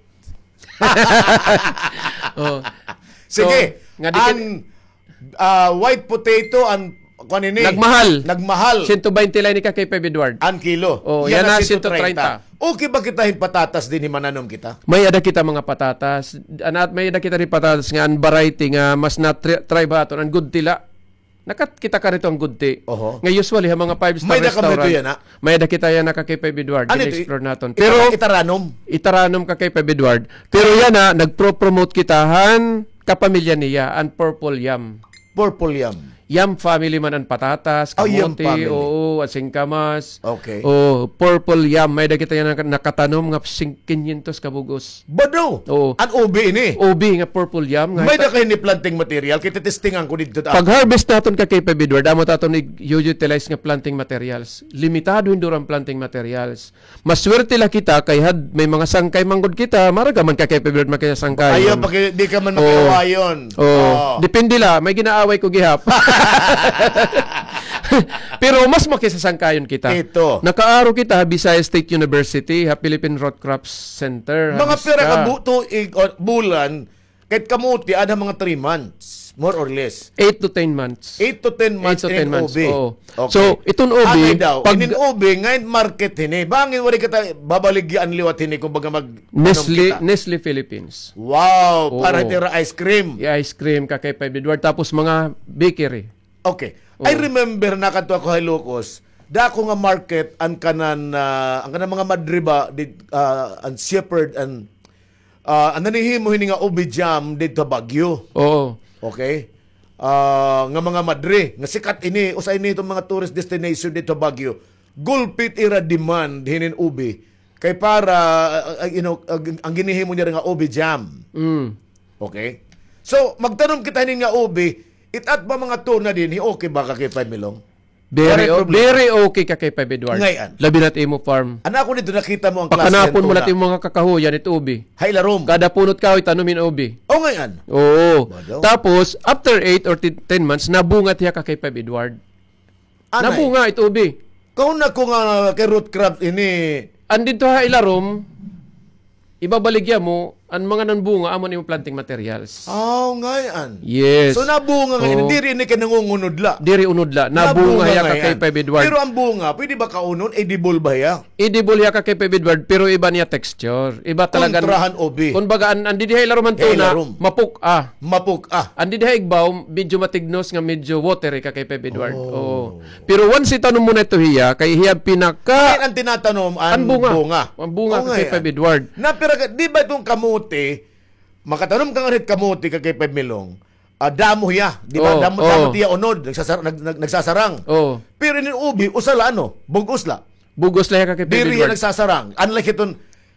Sige. Nga white potato ang kanini. Nagmahal. 120 lang ni ka kay Pepe Eduardo. An kilo. Yan na 130. Okay ba kitahin patatas din himananom kita? May ada kita mga patatas. May ada kita rin patatas nga an variety nga mas na try ba aton ang good tila. Kita ka rito ang good tea. Nga usually ha mga 5-star restaurant. May ada kita yan na kay Pepe Eduardo. Explore naton. Pero itaranom ka kay Pepe Eduardo. Pero yan na nagpro-promote kitahan kapamilya niya ang Purple Yam. Purple Yam. Yam family man ang patatas, kamote, singkamas. Okay. Purple Yam. May da kita yan nakatanom nga 500 kabugos. Bado? An ubi ini? Ubi nga Purple Yam. May da kayo ni planting material? Kita testingan ko dito. Pag harvest naton ka kay Pepe Eduardo, amo taton i-utilize nga planting materials. Limitado hindi ang planting materials. Maswerte la kita kay may mga sangkay manggod kita, maraga man ka kay Pepe Eduardo makaya sangkay. Ayaw, di ka man makiawayon. Depende la, may ginaaway ko gihap. Pero mas makisasangkayon kita. Ito. Nakaaro kita Visayas State University, Philippine Root Crops Center. Mga pera ka bulan, kahit kamuti, ada mga 3 months. More or less. 8 to 10 months. 8 to 10 months in ubi. Okay. So, itong ubi, in ubi, ngayon market hini. Bangin, wala kita babaligyan liwat hini kung baga Nestle Philippines. Wow, para tira ice cream. Ice cream ka kay Pepe Eduardo. Tapos mga bakery. Okay. I remember na kanto ako Ilocos. Dako nga market ang kanan mga madriba ang shepherd and nanihimo hini nga ubi jam dito Baguio. Oo. Okay? Nga mga madre, nga sikat ini usay ni itong mga tourist destination dito Baguio. Gulpit ira demand hinin ubi. Kay para ang ginihimo niya nga ubi jam. Okay? So magtanong kita hinin nga ubi, itat ba mga tuna din, okay ba ka kay Five Milong? Very okay ka kay Pepe Eduardo. Ngayon. Labi natin imo farm. Anak ko dito nakita mo ang klase ng Pakanapon tuna. mo natin mga kakahuyan ito ubi. Hailarom. Kada punot ka tanumin ubi. Ngayon. Oo. Badaw. Tapos, after 8 or 10 months, nabunga tiya ka kay Pepe Eduardo. Nabunga ito ubi. Kung na ko nga kay root crop ini. Andito ha ilarom, ibabaligya mo, ang mga nanbunga, amon yung planting materials. Ngayon. Yes. So nabunga ngayon, hindi rin ka nangungunudla. Diri unudla. Nabunga ya ka kay Pepe Eduardo. Pero ang bunga, pwede ba kaunon? Edible ba ya? Edible ya ka kay Pepe Eduardo, pero iba niya texture. Iba talaga. Kontrahan obi. Kung baga, andi diha ilarom ang tuna, mapuk-ah. Mapuk-ah. Andi diha igbaw, medyo matignos nga medyo watery ka kay Pepe Eduardo. Pero once itanong mo na ito hiya, kay hiya pinaka... Ang tinatanom, ang bunga. Ang bunga ka kay Pepe Eduardo. Pero di ba itong kamuti, makatanom ka nga rin kamuti ka kay Pepe Milong, damo hiya. Di ba? Damo hiya unod. Nagsasarang. Pero in ubi, usala bugos la. Bugos la ka kay Pepe Diri Eduardo. nagsasarang. Unlike itong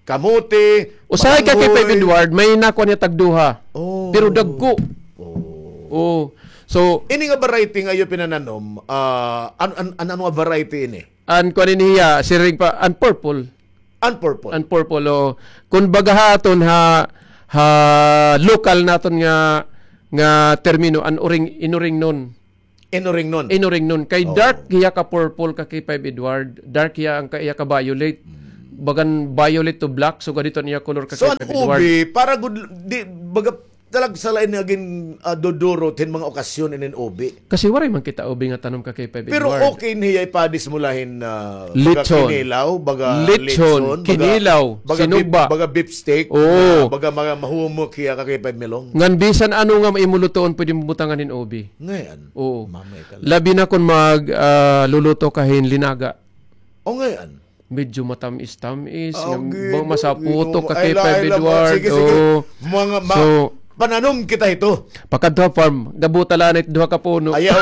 kamote, Usahay ka kay balanghoy. Pep Edward, may nakuha niya tagduha. Oh. Pero dagko. Oh. So, Ini nga variety nga yung pinananom, ano nga variety ini? an kuan niya, siring pa, an purple. Unpurple. An purple. Oh. Kung bagahaton ha local naton nga termino, an inuring nun. Inuring nun. Inuring nun. Kay dark hiya ka purple ka kay Pep Edward, dark hiya ang kaya ka violet. Bagan violet to black, so ganito niya color ka So, kay ang Pep Edward. ubi, para baga talag sa lain naging dodoro tin mga okasyon inin ubi. Kasi waray man kita ubi nga tanom ka kay Pep Pero Edward. okay niya ipadis mulahin baga Lechon. kinilaw, baga Lechon, kinilaw, sinugba. baga beef steak, Oo. baga mga mahumok hiya ka kay melong. Ngan bisan ano nga maimulutoon pwede mo butangan in ubi. Ngayon. Oo. Mamay ka lang. Labi na kung luluto kahin linaga. O ngayon. Medyo matamis-tamis. Okay, Masaputo ka kay Ay, Pep lang, Edward. Sige, sige. Oo. So, Pananom kita ito. Pagkadto farm, gabutalan it duha ka puno. Ayaw.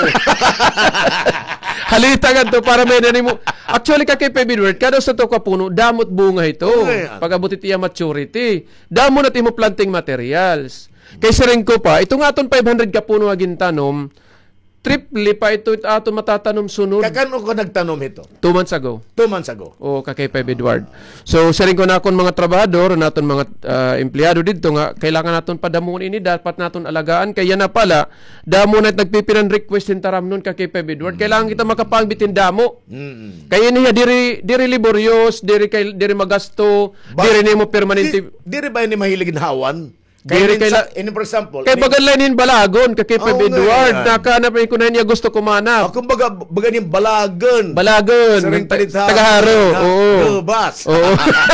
Halita nga to para may nanimo. Actually ka kay Pep Edward, kada sa to ka puno, damot bunga ito. Okay. Pag-abutit iya maturity. Damo na imo planting materials. Kay siring ko pa, ito nga aton 500 ka puno agin tanom, triple pa ito aton matatanom sunod. Kakano ko nagtanom ito? 2 months ago. 2 months ago. O kay Pep Edward. So siring ko na akong mga trabahador, naton mga empleyado dito nga kailangan naton padamuon ini, dapat naton alagaan kaya na pala damo na nagpipilan request in taram nun kay Pep Edward. Kailangan kita makapangbitin damo. Kaya niya diri laborious, diri magasto, diri nimo permanente. Di ba ini mahilig hawan? Diri for example, kay bagalainin balagon kay Pep Oo, Edward, ngayon. nakahanap ko na niya gusto kumanap. kung baga ni balagan. Balagon, Saring talita. tagaharo. Oo. Bas. Oo.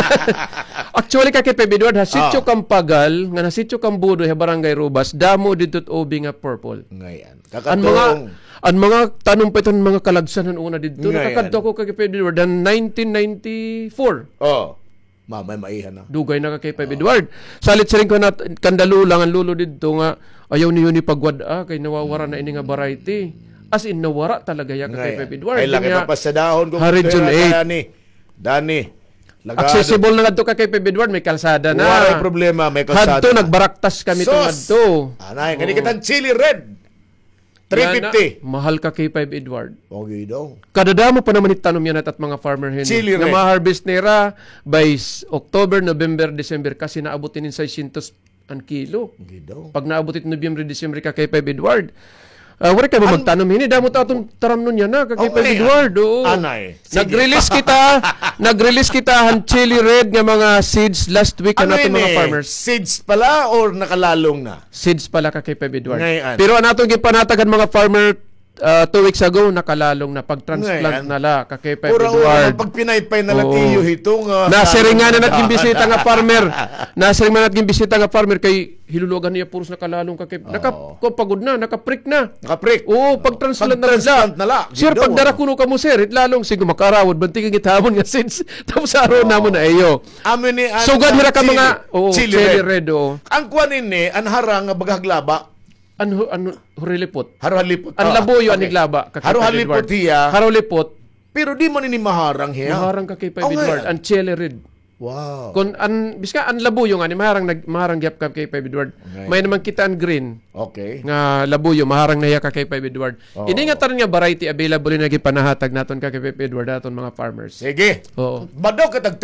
Actually kay Pep Edward ha sitio Kampagal nga na sitio Kambudo ha barangay Rubas damo didto obi nga purple. Ngayon. Ang mga tanong pa ito mga kalagsan una dito. Ngayon. Nakakadto ko kay Pep Edward ang 1994. Oh. Mamay maihan na. Dugay na ka kay Pep Edward. Salit sa rin ko na kandalo lang ang lulo dito nga ayaw niyo ni pagwada kay nawawara na ini nga variety. As in nawara talaga ya ka kay Pep Edward. Ay laki Kanya, pa pa sa dahon kung Region 8. Dani. Lagado. accessible na kadto ka kay Pep Edward, may kalsada na. Waray problema, may kalsada. Hadto nagbaraktas kami to adto. Anay, kani kitang chili red. 350. Mahal ka kay Pep Edward. Okay daw. Kadadamo pa naman itanom yan at mga farmer hen. Chili Nga red. ma-harvest nila by October, November, December kasi naabutin in 600 ang kilo. Okay daw. Pag naabutin November, December ka kay Pep Edward. Wala ka ba magtanom hini? Damo ta atong taram nun yan na kay Pep Okay, Edward. Oo. Anay. Sige. Nag-release kita ang chili red nga mga seeds last week Ano natin yun mga farmers. Seeds pala or nakalalong na? Seeds pala ka kay Pep Edward. Ngayon. Pero ang atong gipanatagan mga farmer 2 weeks ago, nakalalong na pag-transplant Ngayon. nala ka kay Pep Pura-ura Edward. pag pinaypay na Oo. latiyo itong... Nasiringan na natin bisita nga farmer. Nasiringan na natin bisita nga farmer kay hilulugan niya puros nakalalong ka kay... Nakapagod na, nakaprick na. Nakaprick. Oo, pag-transplant Pag-transplant na nala. Sir, Gidaw, pagdara kuno ka mo, sir, lalong sige makarawod, bantigin itamon nga since tapos araw namon na iyo. Amin ni... Sugad hira ka mga... Oo, chili chili red. red, oo. Ang kuwanin ni, ang harang nga baghaglaba, Ano hurilipot. haruhalipot. Ang labuyo ang niglaba. ka kay Pep Haruhalipot Edward. hiya. Harulipot. Pero di man ini maharang hiya. Maharang ka kay Pep Oh, Edward. ngayon. Ang chili red. Wow. Kung biska ang labuyo nga ni maharang gyap ka kay Pep Edward. Okay. May naman kita ang green Okay. nga labuyo maharang na hiya ka kay Pep Edward. Ini nga taron nga variety available na gipanahatag naton ka kay Pep Edward aton mga farmers. Sige. Oo. Badaw katag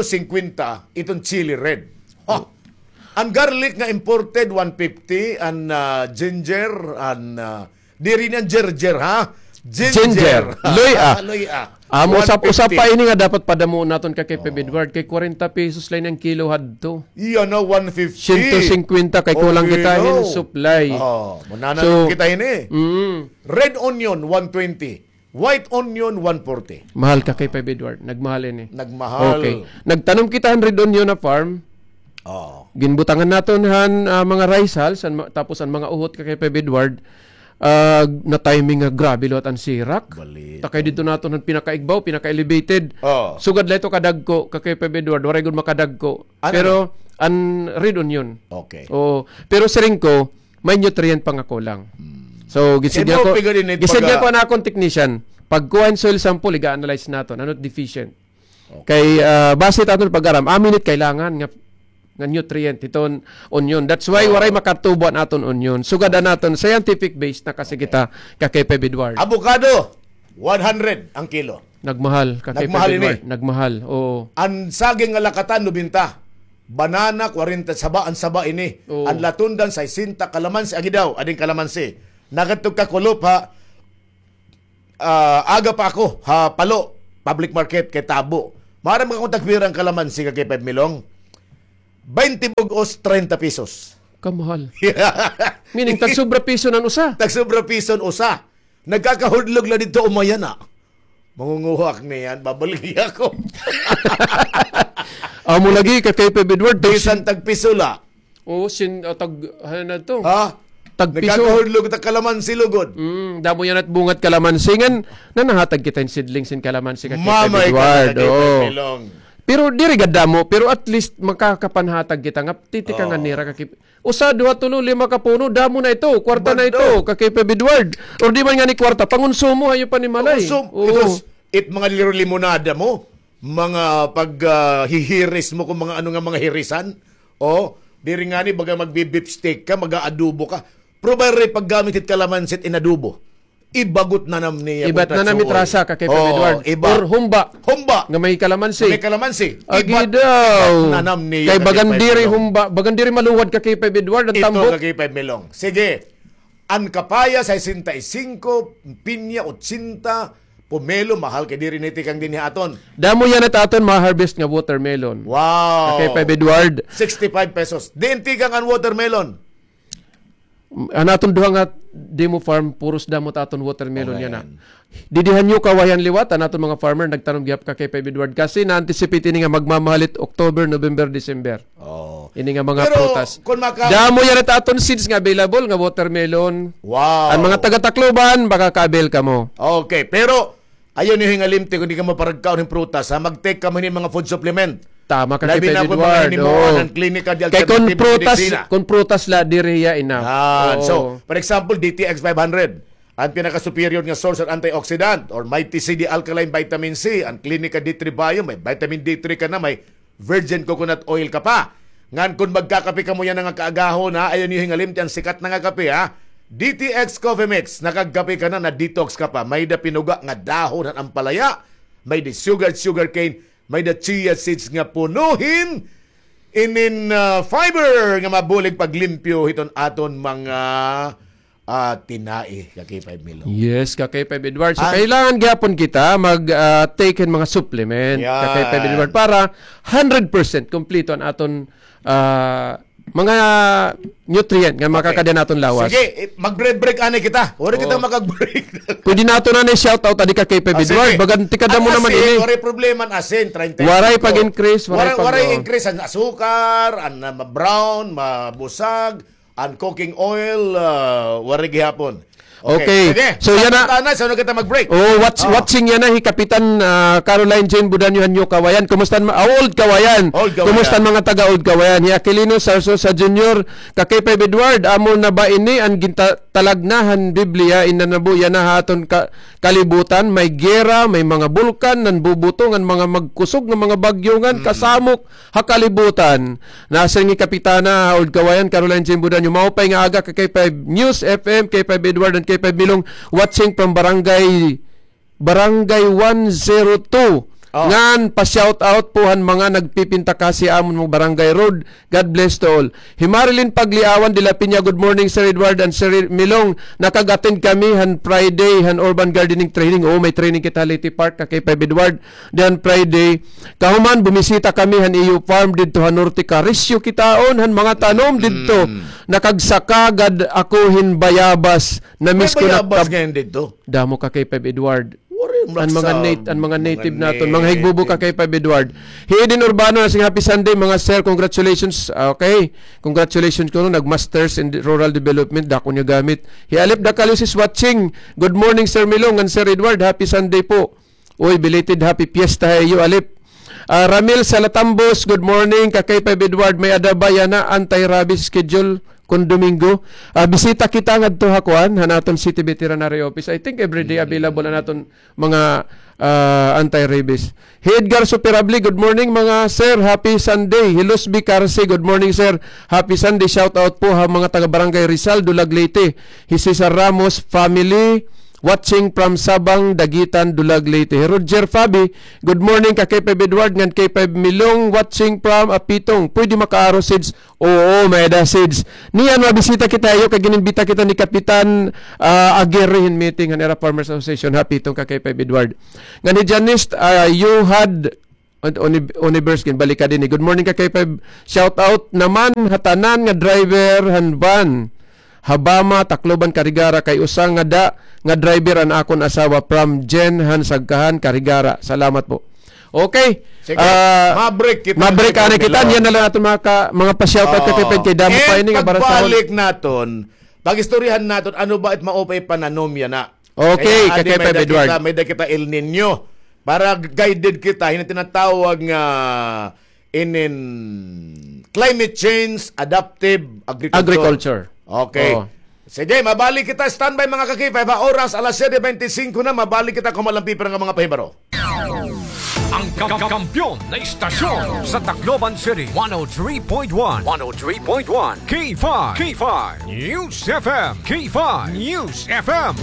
350 itong chili red. Ang garlic nga imported 150, ang ginger, ang di rin ang gerger ha. Ginger. Luya. Luya. Amo 150. usap pa ini nga dapat padamuon naton ka kay Pep Edward kay 40 pesos lang ang kilo hadto. Iyan na 150. 150 kay kulang Okay, kita no. supply. Manana So, kita ini. Red onion 120. White onion 140. Mahal ka kay Pep Edward. Nagmahal ini. Nagmahal. Okay. Nagtanom kita 100 onion na farm. Ginbutangan naton han mga rice hulls tapos ang mga uhot ka kay Pep Edward na timing nga grabe lot ang sirak. Balit. Takay dito naton ang pinaka-igbaw, pinaka-elevated. Sugad la ito kadagko ka kay Pep Edward, waray gud makadagko. Ano? Pero ang red onion. Okay. Oh, pero siring ko may nutrient pa nga kulang. So gisigya Kaya mo ko pigarin it gisigya pagka- ko na akong technician. Pag kuha soil sample, iga-analyze naton ano deficient. Kay base aton pag-aram, aminit kailangan nga nutrient iton onion. That's why waray makatubo naton onion. Sugada naton scientific base na kasi kita kay Pepe Edward. Avocado 100 ang kilo. Nagmahal kay Nagmahal Pepe ini. Edward. Nagmahal. Oo. Ang saging nga lakatan 90. Banana 40 saba ang saba ini. Oo. Ang latundan 60 kalamansi agidaw ading kalamansi. Nagatog ka kulop ha. Aga pa ako ha palo public market kay Tabo. Mara mga kung tagpirang kalamansi kay 5 milong. 20 bugos 30 pesos. Kamahal. Meaning tag sobra piso nan usa. Tagsobra piso usa. Nagkakahudlog na dito umaya na. Mangunguhak niyan, babalik ako. Amo lagi kay Pepe Edward. Bisan tagpisula. Oo, tag na to. Ha? Tagpiso. Nagkakahudlog ta kalamansi lugod. Damo yan at bungat kalamansi ngan nanahatag kita in seedlings in kalamansi kay Pepe Mamay Edward. ka na Oo. Milong. Pero diri gadamo, pero at least makakapanhatag kita nga titika nga nira kay usa duha tulo lima ka puno damo na ito, kwarta na ito kay Pepe Edward. Or di man nga ni kwarta pangonsumo hayo pa ni malay. So, Oo. it mga limonada mo, mga paghihiris mo kung mga ano nga mga hirisan, diri nga ni baga magbi-beef steak ka, mag-aadobo ka. Probably paggamit it kalamansit inadobo. Ibagot na nam niya. Ibat na namit rasa ka kay Pepe Edward. Iba. Or humba Humba. nga may kalamansi. May kalamansi. Agi daw. na nam niya. Kay bagandiri humba, bagandiri maluwad ka kay Pepe Edward ang Ito tambok. kay 5 milong. Sige. Ang kapaya 65, pinya 80, pomelo mahal kay diri niti kang dinhi aton. Damo yan at aton ma-harvest nga watermelon. Wow. Kay Pepe Edward. 65 pesos. Dinti kang ang watermelon. Anaton duha nga demo farm puros damot aton watermelon Okay. yan na. Didihan nyo kawayan liwat anaton mga farmer nagtanong gyap ka kay Pepe Edward kasi na-anticipate ini nga magmamahalit October, November, December. Ini nga mga Pero, prutas. kung Damo yan at aton seeds nga available nga watermelon. Wow. Ang mga taga-Tacloban makakaabel ka mo. Okay, pero ayaw niyo hingalimti kung di ka maparagkaon ng prutas, ha? Mag-take ka man ng mga food supplement. Tama ka kay Labi Pepe na kung Edward. mga Oo. ng klinika di Kay alternative medicina. kon prutas la diriya enough. Oo. So, for example, DTX 500, ang pinaka-superior nga source of antioxidant or Mighty CD Alkaline Vitamin C, ang Clinica D3 Bio, may vitamin D3 ka na, may virgin coconut oil ka pa. Ngan kung magkakape ka mo yan nga kaagahon, ha, ayaw niyo hingalimti ang sikat na nga kape, ha. DTX Coffee Mix, nakagkape ka na, na-detox ka pa. May da pinuga nga dahon at ampalaya, may da sugar cane, may da chia seeds nga punuhin, inin fiber nga mabulig paglimpyo hiton aton mga tinai kay 5 milong. Yes, kay Pepe Edward. So, Ah. kailangan gyapon kita mag-take mga supplement Yan. kay Pepe Edward para 100% kompleto ang aton mga nutrient nga makakadya naton lawas. Sige, mag-break ani kita. Wala kita makag-break. Pwede nato na ni shout out adi ka kay Pepe Edward. Baganti ka mo naman ini. Waray problema ang asin, 30. Waray pag-increase, waray waray pag- increase ang asukar, ang brown, mabusag, ang cooking oil, waray gihapon. Okay. Sige. So, yan na. Tana, so kita mag-break. Watching yan na Kapitan Caroline Jane Budanyo Hanyo Kawayan. Kumusta Old Kawayan. Old Kawayan. Kumusta mga taga Old Kawayan? Aquilino Sarso sa Junior kakay Pepe Edward amo na ba ini ang talagnahan Biblia inanabu yan na haton kalibutan may gera, may mga bulkan nan bubutongan mga magkusog ng mga bagyongan kasamok hakalibutan. Nasa ni Kapitana Old Kawayan Caroline Jane Budanyo maupay nga aga kakay 5 News FM kay Pepe Edward and kay 5 Milong watching from Barangay 102. Ngan pa-shout out puhan mga nagpipinta kasi amon mong Barangay Road. God bless to all. Himarilin Pagliawan de la Piña, good morning Sir Edward and Sir Milong. Nakag-attend kami han Friday han urban gardening training. May training kita Leyte Park kay Pepe Edward. Dan Friday kahuman bumisita kami han EU Farm didto han Norte Carisio kitaon han mga tanom didto. Nakagsaka gad ako hin bayabas na May miss ko na bayabas ngayon dito. damo ka kay Pepe Edward. Waray Ang mga native naton, mga higbubo ka kay Pepe Edward. Hidin Urbano na sing happy Sunday mga sir, congratulations. Okay. Congratulations ko no nagmasters in rural development dako niya gamit. Hialip Dakalos is watching. Good morning Sir Milong and Sir Edward. Happy Sunday po. Uy, belated happy fiesta heyo Alip. Ramil Salatambos, good morning. Kakay Pepe Edward, may adabaya na anti-rabies schedule kun Domingo. Bisita kita ngadto hakuan hanaton City Veterinary Office. I think everyday available na naton mga anti-rabies. Edgar Superabli, good morning mga sir. Happy Sunday. Hilos Bicarse, good morning sir. Happy Sunday. Shout out po ha mga taga Barangay Rizal, Dulag Leyte. Cesar Ramos family watching from Sabang, Dagitan, Dulag, Leyte. Roger Fabi, good morning ka K5 Edward, ngan K5 Milong, watching from Apitong. Pwede makaaro seeds? Oo, may da seeds. Niyan, mabisita kita yo, kay gininbita kita ni Kapitan Aguirre in meeting, ang Era Farmers Association, Apitong ka K5 Edward. Ngan ni Janist, you had Universe kin balik ka din. Good morning ka K5. Shout out naman hatanan nga driver hanban. Habama, Tacloban, Karigara, kay usang nga driver ang akon asawa from Jen Hansagkahan, Karigara. Salamat po. Okay. Sige, mabreak kita. Mabreak ka na kita. Yan na lang natin mga pa-shoutout kay Damo pa ini nga para sa pagbalik naton, pag-istoryahan naton, ano ba it maupay pananomya na. Okay, kay Edward. May da kita El Nino. Para guided kita, hindi tinatawag nga in climate change, adaptive agriculture. Okay. Oh. Sige, mabalik kita. Standby mga kakipay. Oras, alas 7:25 na. Mabalik kita kung malampipir ng mga pahibaro. Ang kampiyon na istasyon sa Tacloban City. 103.1 K5 News FM. K5 News FM.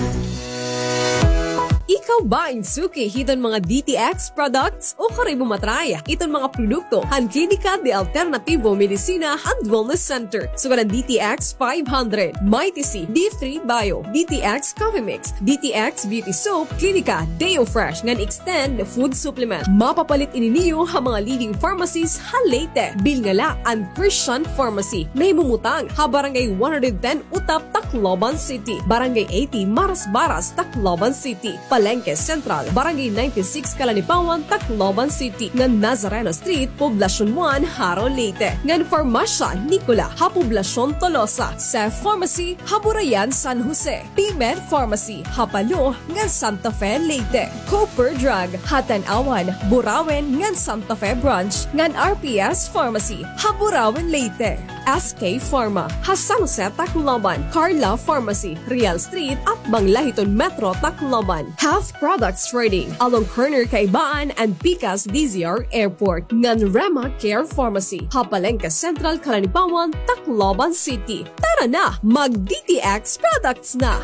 Ikaw ba insuki hiton mga DTX products o kare mo matraya iton mga produkto han Klinika de Alternativo Medicina and Wellness Center. Sugaran DTX 500, Mighty C, D3 Bio, DTX Coffee Mix, DTX Beauty Soap, Klinika Deo Fresh ngan extend food supplement. Mapapalit ininiyo ang mga leading pharmacies ha Leyte, Bilngala and Christian Pharmacy. Nahimumutang ha Barangay 110 Utap, Tacloban City, Barangay 80 Maras-Baras, Tacloban City, Palengke Central, Barangay 96 Kalanipawan, Tacloban City, ngan Nazareno Street, Poblacion 1, Haro, Leyte, ngan Farmasya Nicola, ha Poblacion Tolosa, Sef Pharmacy, ha Burayan, San Jose, P-Med Pharmacy, ha Palo, ngan Santa Fe, Leyte, Cooper Drug, ha Tanawan, Burawen, ngan Santa Fe Branch, ngan RPS Pharmacy, ha Burawen, Leyte, SK Pharma, ha San Jose, Tacloban, Carla Pharmacy, Real Street, at Banglahiton Metro, Tacloban, Health Products Trading, along Kerner Kaibaan and Picas DZR Airport, ngan Rema Care Pharmacy, Hapalengka Central, Kalanipawan, Tacloban City. Tara na, mag-DTX Products na!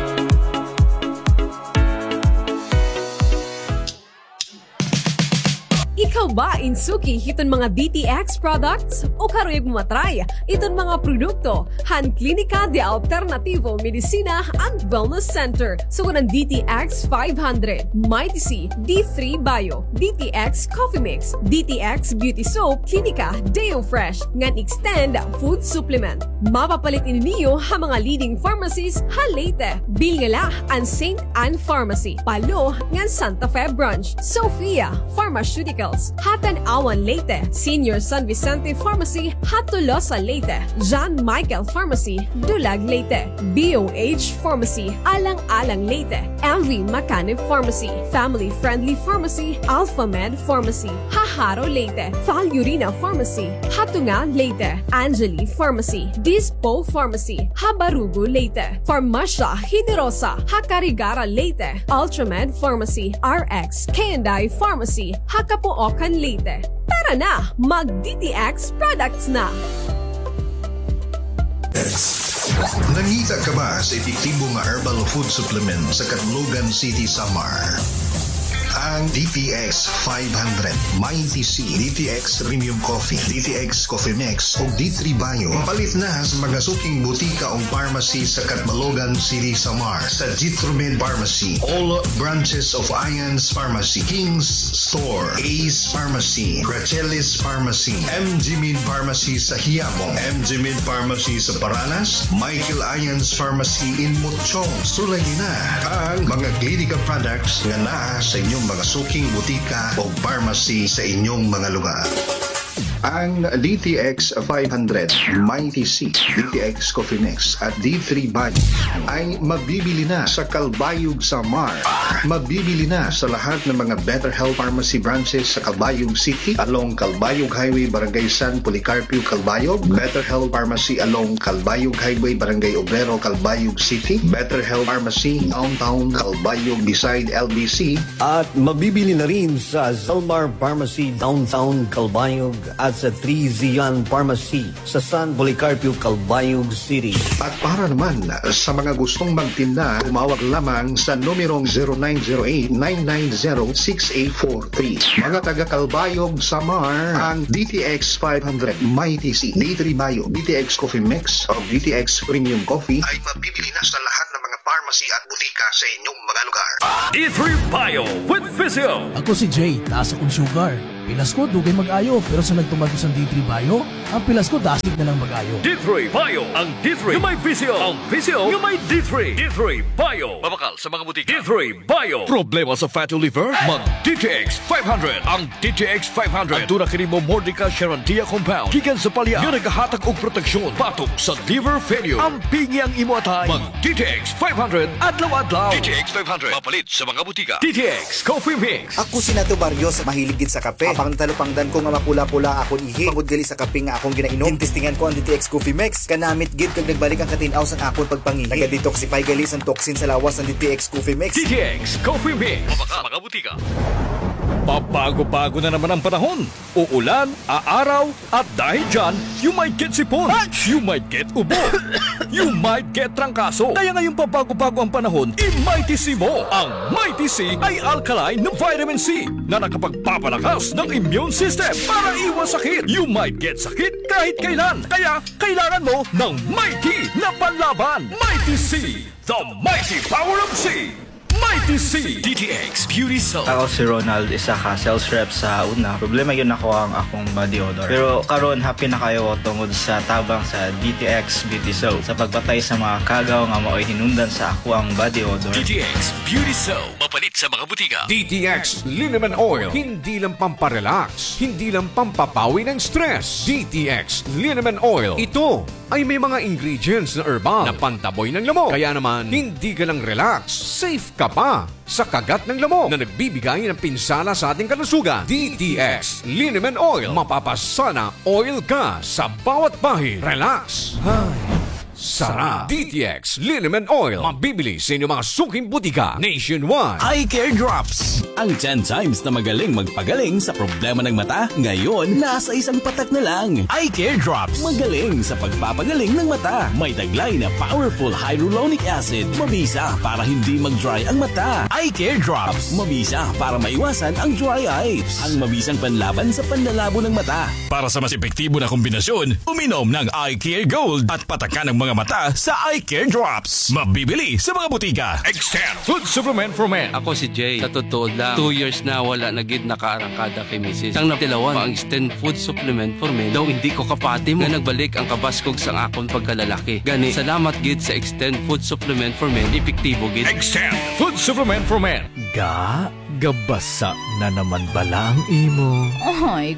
Ikaw ba insuki hiton mga DTX products o karoy mo matry iton mga produkto han Klinika de Alternativo Medicina and Wellness Center. Sugunan DTX 500, Mighty C, D3 Bio, DTX Coffee Mix, DTX Beauty Soap, Klinika Deo Fresh ngan extend food supplement. Mapapalit ininiyo ha mga leading pharmacies ha Leyte, Bilngala and St. Anne Pharmacy, Palo ngan Santa Fe Branch, Sofia Pharmaceuticals, Hatan Awan Leyte, Senior San Vicente Pharmacy, Hatulosa Leyte, John Michael Pharmacy, Dulag Leyte, BOH Pharmacy, Alang-Alang Leyte, MV Macanib Pharmacy, Family Friendly Pharmacy, Alpha Med Pharmacy, Haharo Leyte, Falurina Pharmacy, Hatunga Leyte, Angeli Pharmacy, Dispo Pharmacy, Habarugo Leyte, Farmasya Hiderosa, Hakarigara Leyte, Ultramed Pharmacy, RX K&I Pharmacy, Hakapuokan Leyte. Tara na, mag-DTX products na! Nangita ka ba sa epektibong herbal food supplement sa Catlogan City, Samar? Ang DTX 500, Mighty C, DTX Premium Coffee, DTX Coffee Mix o D3 Bio. Mapalit na sa mga suking butika o pharmacy sa Catlogan City, Samar. Sa Jitromed Pharmacy, all branches of Ians Pharmacy, King's Store, Ace Pharmacy, Grachelis Pharmacy, MG Mid Pharmacy sa Hiabong, MG Mid Pharmacy sa Paranas, Michael Ians Pharmacy in Mutchong. Sulayin na ang mga clinical products nga naa sa inyong mga suking butika o pharmacy sa inyong mga lugar. Ang DTX 500 Mighty C, DTX Coffee Mix at D3 Bag ay mabibili na sa Calbayog Samar. Mabibili na sa lahat ng mga Better Health Pharmacy branches sa Calbayog City along Calbayog Highway, Barangay San Policarpio, Calbayog. Better Health Pharmacy along Calbayog Highway, Barangay Obrero, Calbayog City. Better Health Pharmacy Downtown Calbayog beside LBC. At mabibili na rin sa Zalmar Pharmacy Downtown Calbayog at sa 3 Zian Pharmacy sa San Policarpio, Calbayog City. At para naman sa mga gustong magtinda, tumawag lamang sa numerong 0908-990-6843. Mga taga Calbayog, Samar, ang DTX 500 Mighty C, D3 Bio, DTX Coffee Mix o DTX Premium Coffee ay mabibili na sa lahat ng mga pharmacy at butika sa inyong mga lugar. D3 Bio with Physio. Ako si Jay, taas akong sugar. Pilas ko, dugay mag-ayo. Pero sa nagtumag ko sa D3 Bio, ang pilas ko, dasig na lang mag-ayo. D3 Bio. Ang D3 yung may Physio. Ang Physio yung may D3. D3 Bio. Mabakal sa mga butika. D3 Bio. Problema sa fatty liver? Mag DTX 500. Ang DTX 500. Ang tuna kini mo Mordica Charantia Compound. Gikan sa palya. Yung naghahatag og proteksyon. Patok sa liver failure. Ang pingi ang imo atay. Mag DTX 500. Adlaw-adlaw. DTX 500. Mapalit sa mga butika. DTX Coffee Mix. Ako si Nato Barrios, mahiligid sa kape. Apang talupangdan ko nga mapula-pula akong ihi. Pagod gali sa kape nga akong ginainom. Tintistingan ko ang DTX Coffee Mix. Kanamit gid kag nagbalik ang katinaw sang akong pagpangihi. Naga-detoxify gali sang toxin sa lawas ng DTX Coffee Mix. DTX Coffee Mix. Mabaka mga butika. Pabago-bago na naman ang panahon. Uulan, aaraw, at dahil dyan, you might get sipon. You might get ubo. You might get trangkaso. Kaya ngayong pabago-bago ang panahon, i-Mighty C mo. Ang Mighty C ay alkaline na vitamin C na nakapagpapalakas ng immune system para iwas sakit. You might get sakit kahit kailan. Kaya kailangan mo ng Mighty na panlaban. Mighty C, the mighty power of C. Mighty C DTX Beauty Soap. Ako si Ronald, isa ka sales rep sa una. Problema yun ako ang akong body odor. Pero karon happy na kayo tungod sa tabang sa DTX Beauty Soap. Sa pagpatay sa mga kagaw nga mao'y hinundan sa ako ang body odor. DTX Beauty Soap. Mapalit sa mga butika. DTX Liniment Oil. Hindi lang pamparelax. Hindi lang pampapawi ng stress. DTX Liniment Oil. Ito ay may mga ingredients na herbal na pantaboy ng lamok. Kaya naman, hindi ka lang relax. Safe ka pa sa kagat ng lamok na nagbibigay ng pinsala sa ating kalusugan. DTX Liniment Oil. Mapapasana oil ka sa bawat bahid. Relax. Sarap. DTX Liniment Oil. Mabibili sa inyong mga suking butika nationwide. Eye Care Drops. Ang 10 times na magaling magpagaling sa problema ng mata, ngayon nasa isang patak na lang. Eye Care Drops. Magaling sa pagpapagaling ng mata. May taglay na powerful hyaluronic acid. Mabisa para hindi mag-dry ang mata. Eye Care Drops. Mabisa para maiwasan ang dry eyes. Ang mabisang panlaban sa panlalabo ng mata. Para sa mas epektibo na kombinasyon, uminom ng Eye Care Gold at patakan ng mga mata sa Eye Care Drops. Mabibili sa mga butika. Extend Food Supplement for Men. Ako si Jay. Sa totoo lang, 2 years na wala na gid nakaarangkada kay Mrs. Ang natilawan, ang Extend Food Supplement for Men. Daw hindi ko kapati mo. Nga nagbalik ang kabaskog sang akon pagkalalaki. Gani, salamat gid sa Extend Food Supplement for Men. Epektibo gid. Extend Food Supplement for Men. Gabasa na naman bala ang imo. Ay,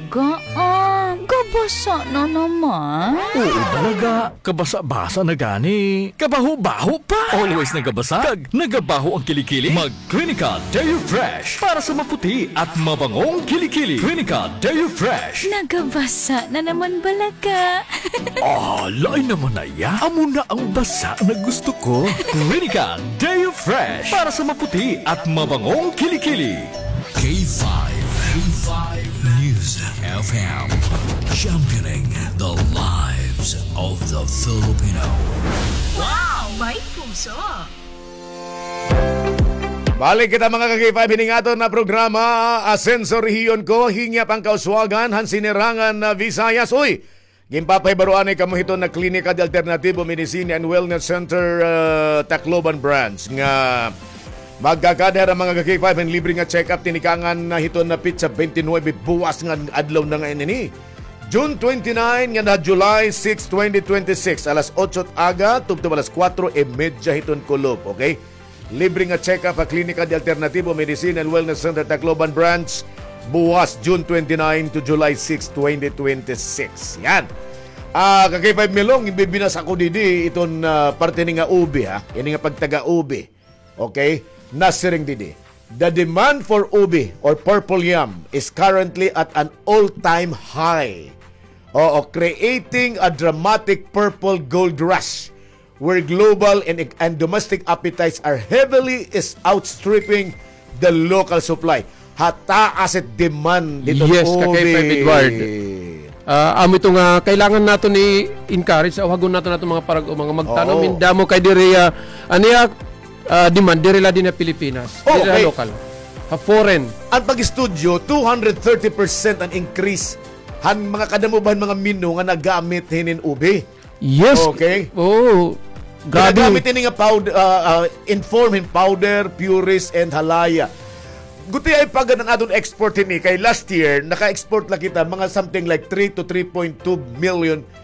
gabasa na naman. Oo talaga, kabasa-basa na gani. Kabaho-baho pa. Always nagabasa, kag nagabaho ang kilikili. Mag Clinical Deo Fresh para sa maputi at mabangong kilikili. Clinical Deo Fresh. Nagabasa na naman balaga. Lain naman na ya. Amo na ang basa na gusto ko. Clinical Deo Fresh para sa maputi at mabangong kilikili. K5 News FM. Championing the lives of the Filipino. Wow, may puso. Balik kita mga K5 hiningaton na programa Ascenso Rehiyon ko hingyap ang kauswagan han sinirangan na Visayas. Uy, gimpapay baruan ay kamuhiton na Klinika de Alternativo Medicine and Wellness Center Tacloban Branch nga magkakader ang mga K5 ang libre nga check-up tinikangan na hiton na pizza 29 buwas nga adlaw na ngayon ini. June 29 nga na July 6, 2026 alas 8 aga tugtong alas 4:30 hiton kulob, okay? Libre nga check-up ang Klinika de Alternativo Medicine and Wellness Center Tacloban Branch buwas June 29 to July 6, 2026. Yan. Kagay 5 milong, ibibinas ako didi iton parte ni nga ube ha. Yan nga pagtaga-ube. Okay? Nasiring didi. The demand for ube or purple yam is currently at an all-time high. Creating a dramatic purple gold rush where global and domestic appetites are heavily outstripping the local supply. Hataas at demand dito yes, ube. Kakay Edward. Amo ito nga, kailangan nato ni encourage, awagon nato mga mga magtanong, mindamo kay diri, demand, diri la din na Pilipinas, diri la local. Foreign. Ang pag-studio, 230% ang increase han mga kadamuban mga menu nga nagamit hinin ube. Yes. Okay. Grabe. Nagamit hinin nga powder, informin powder, puris, and halaya. Guti ay pag ng adon export hini kay last year naka-export la kita mga something like 3 to 3.2 million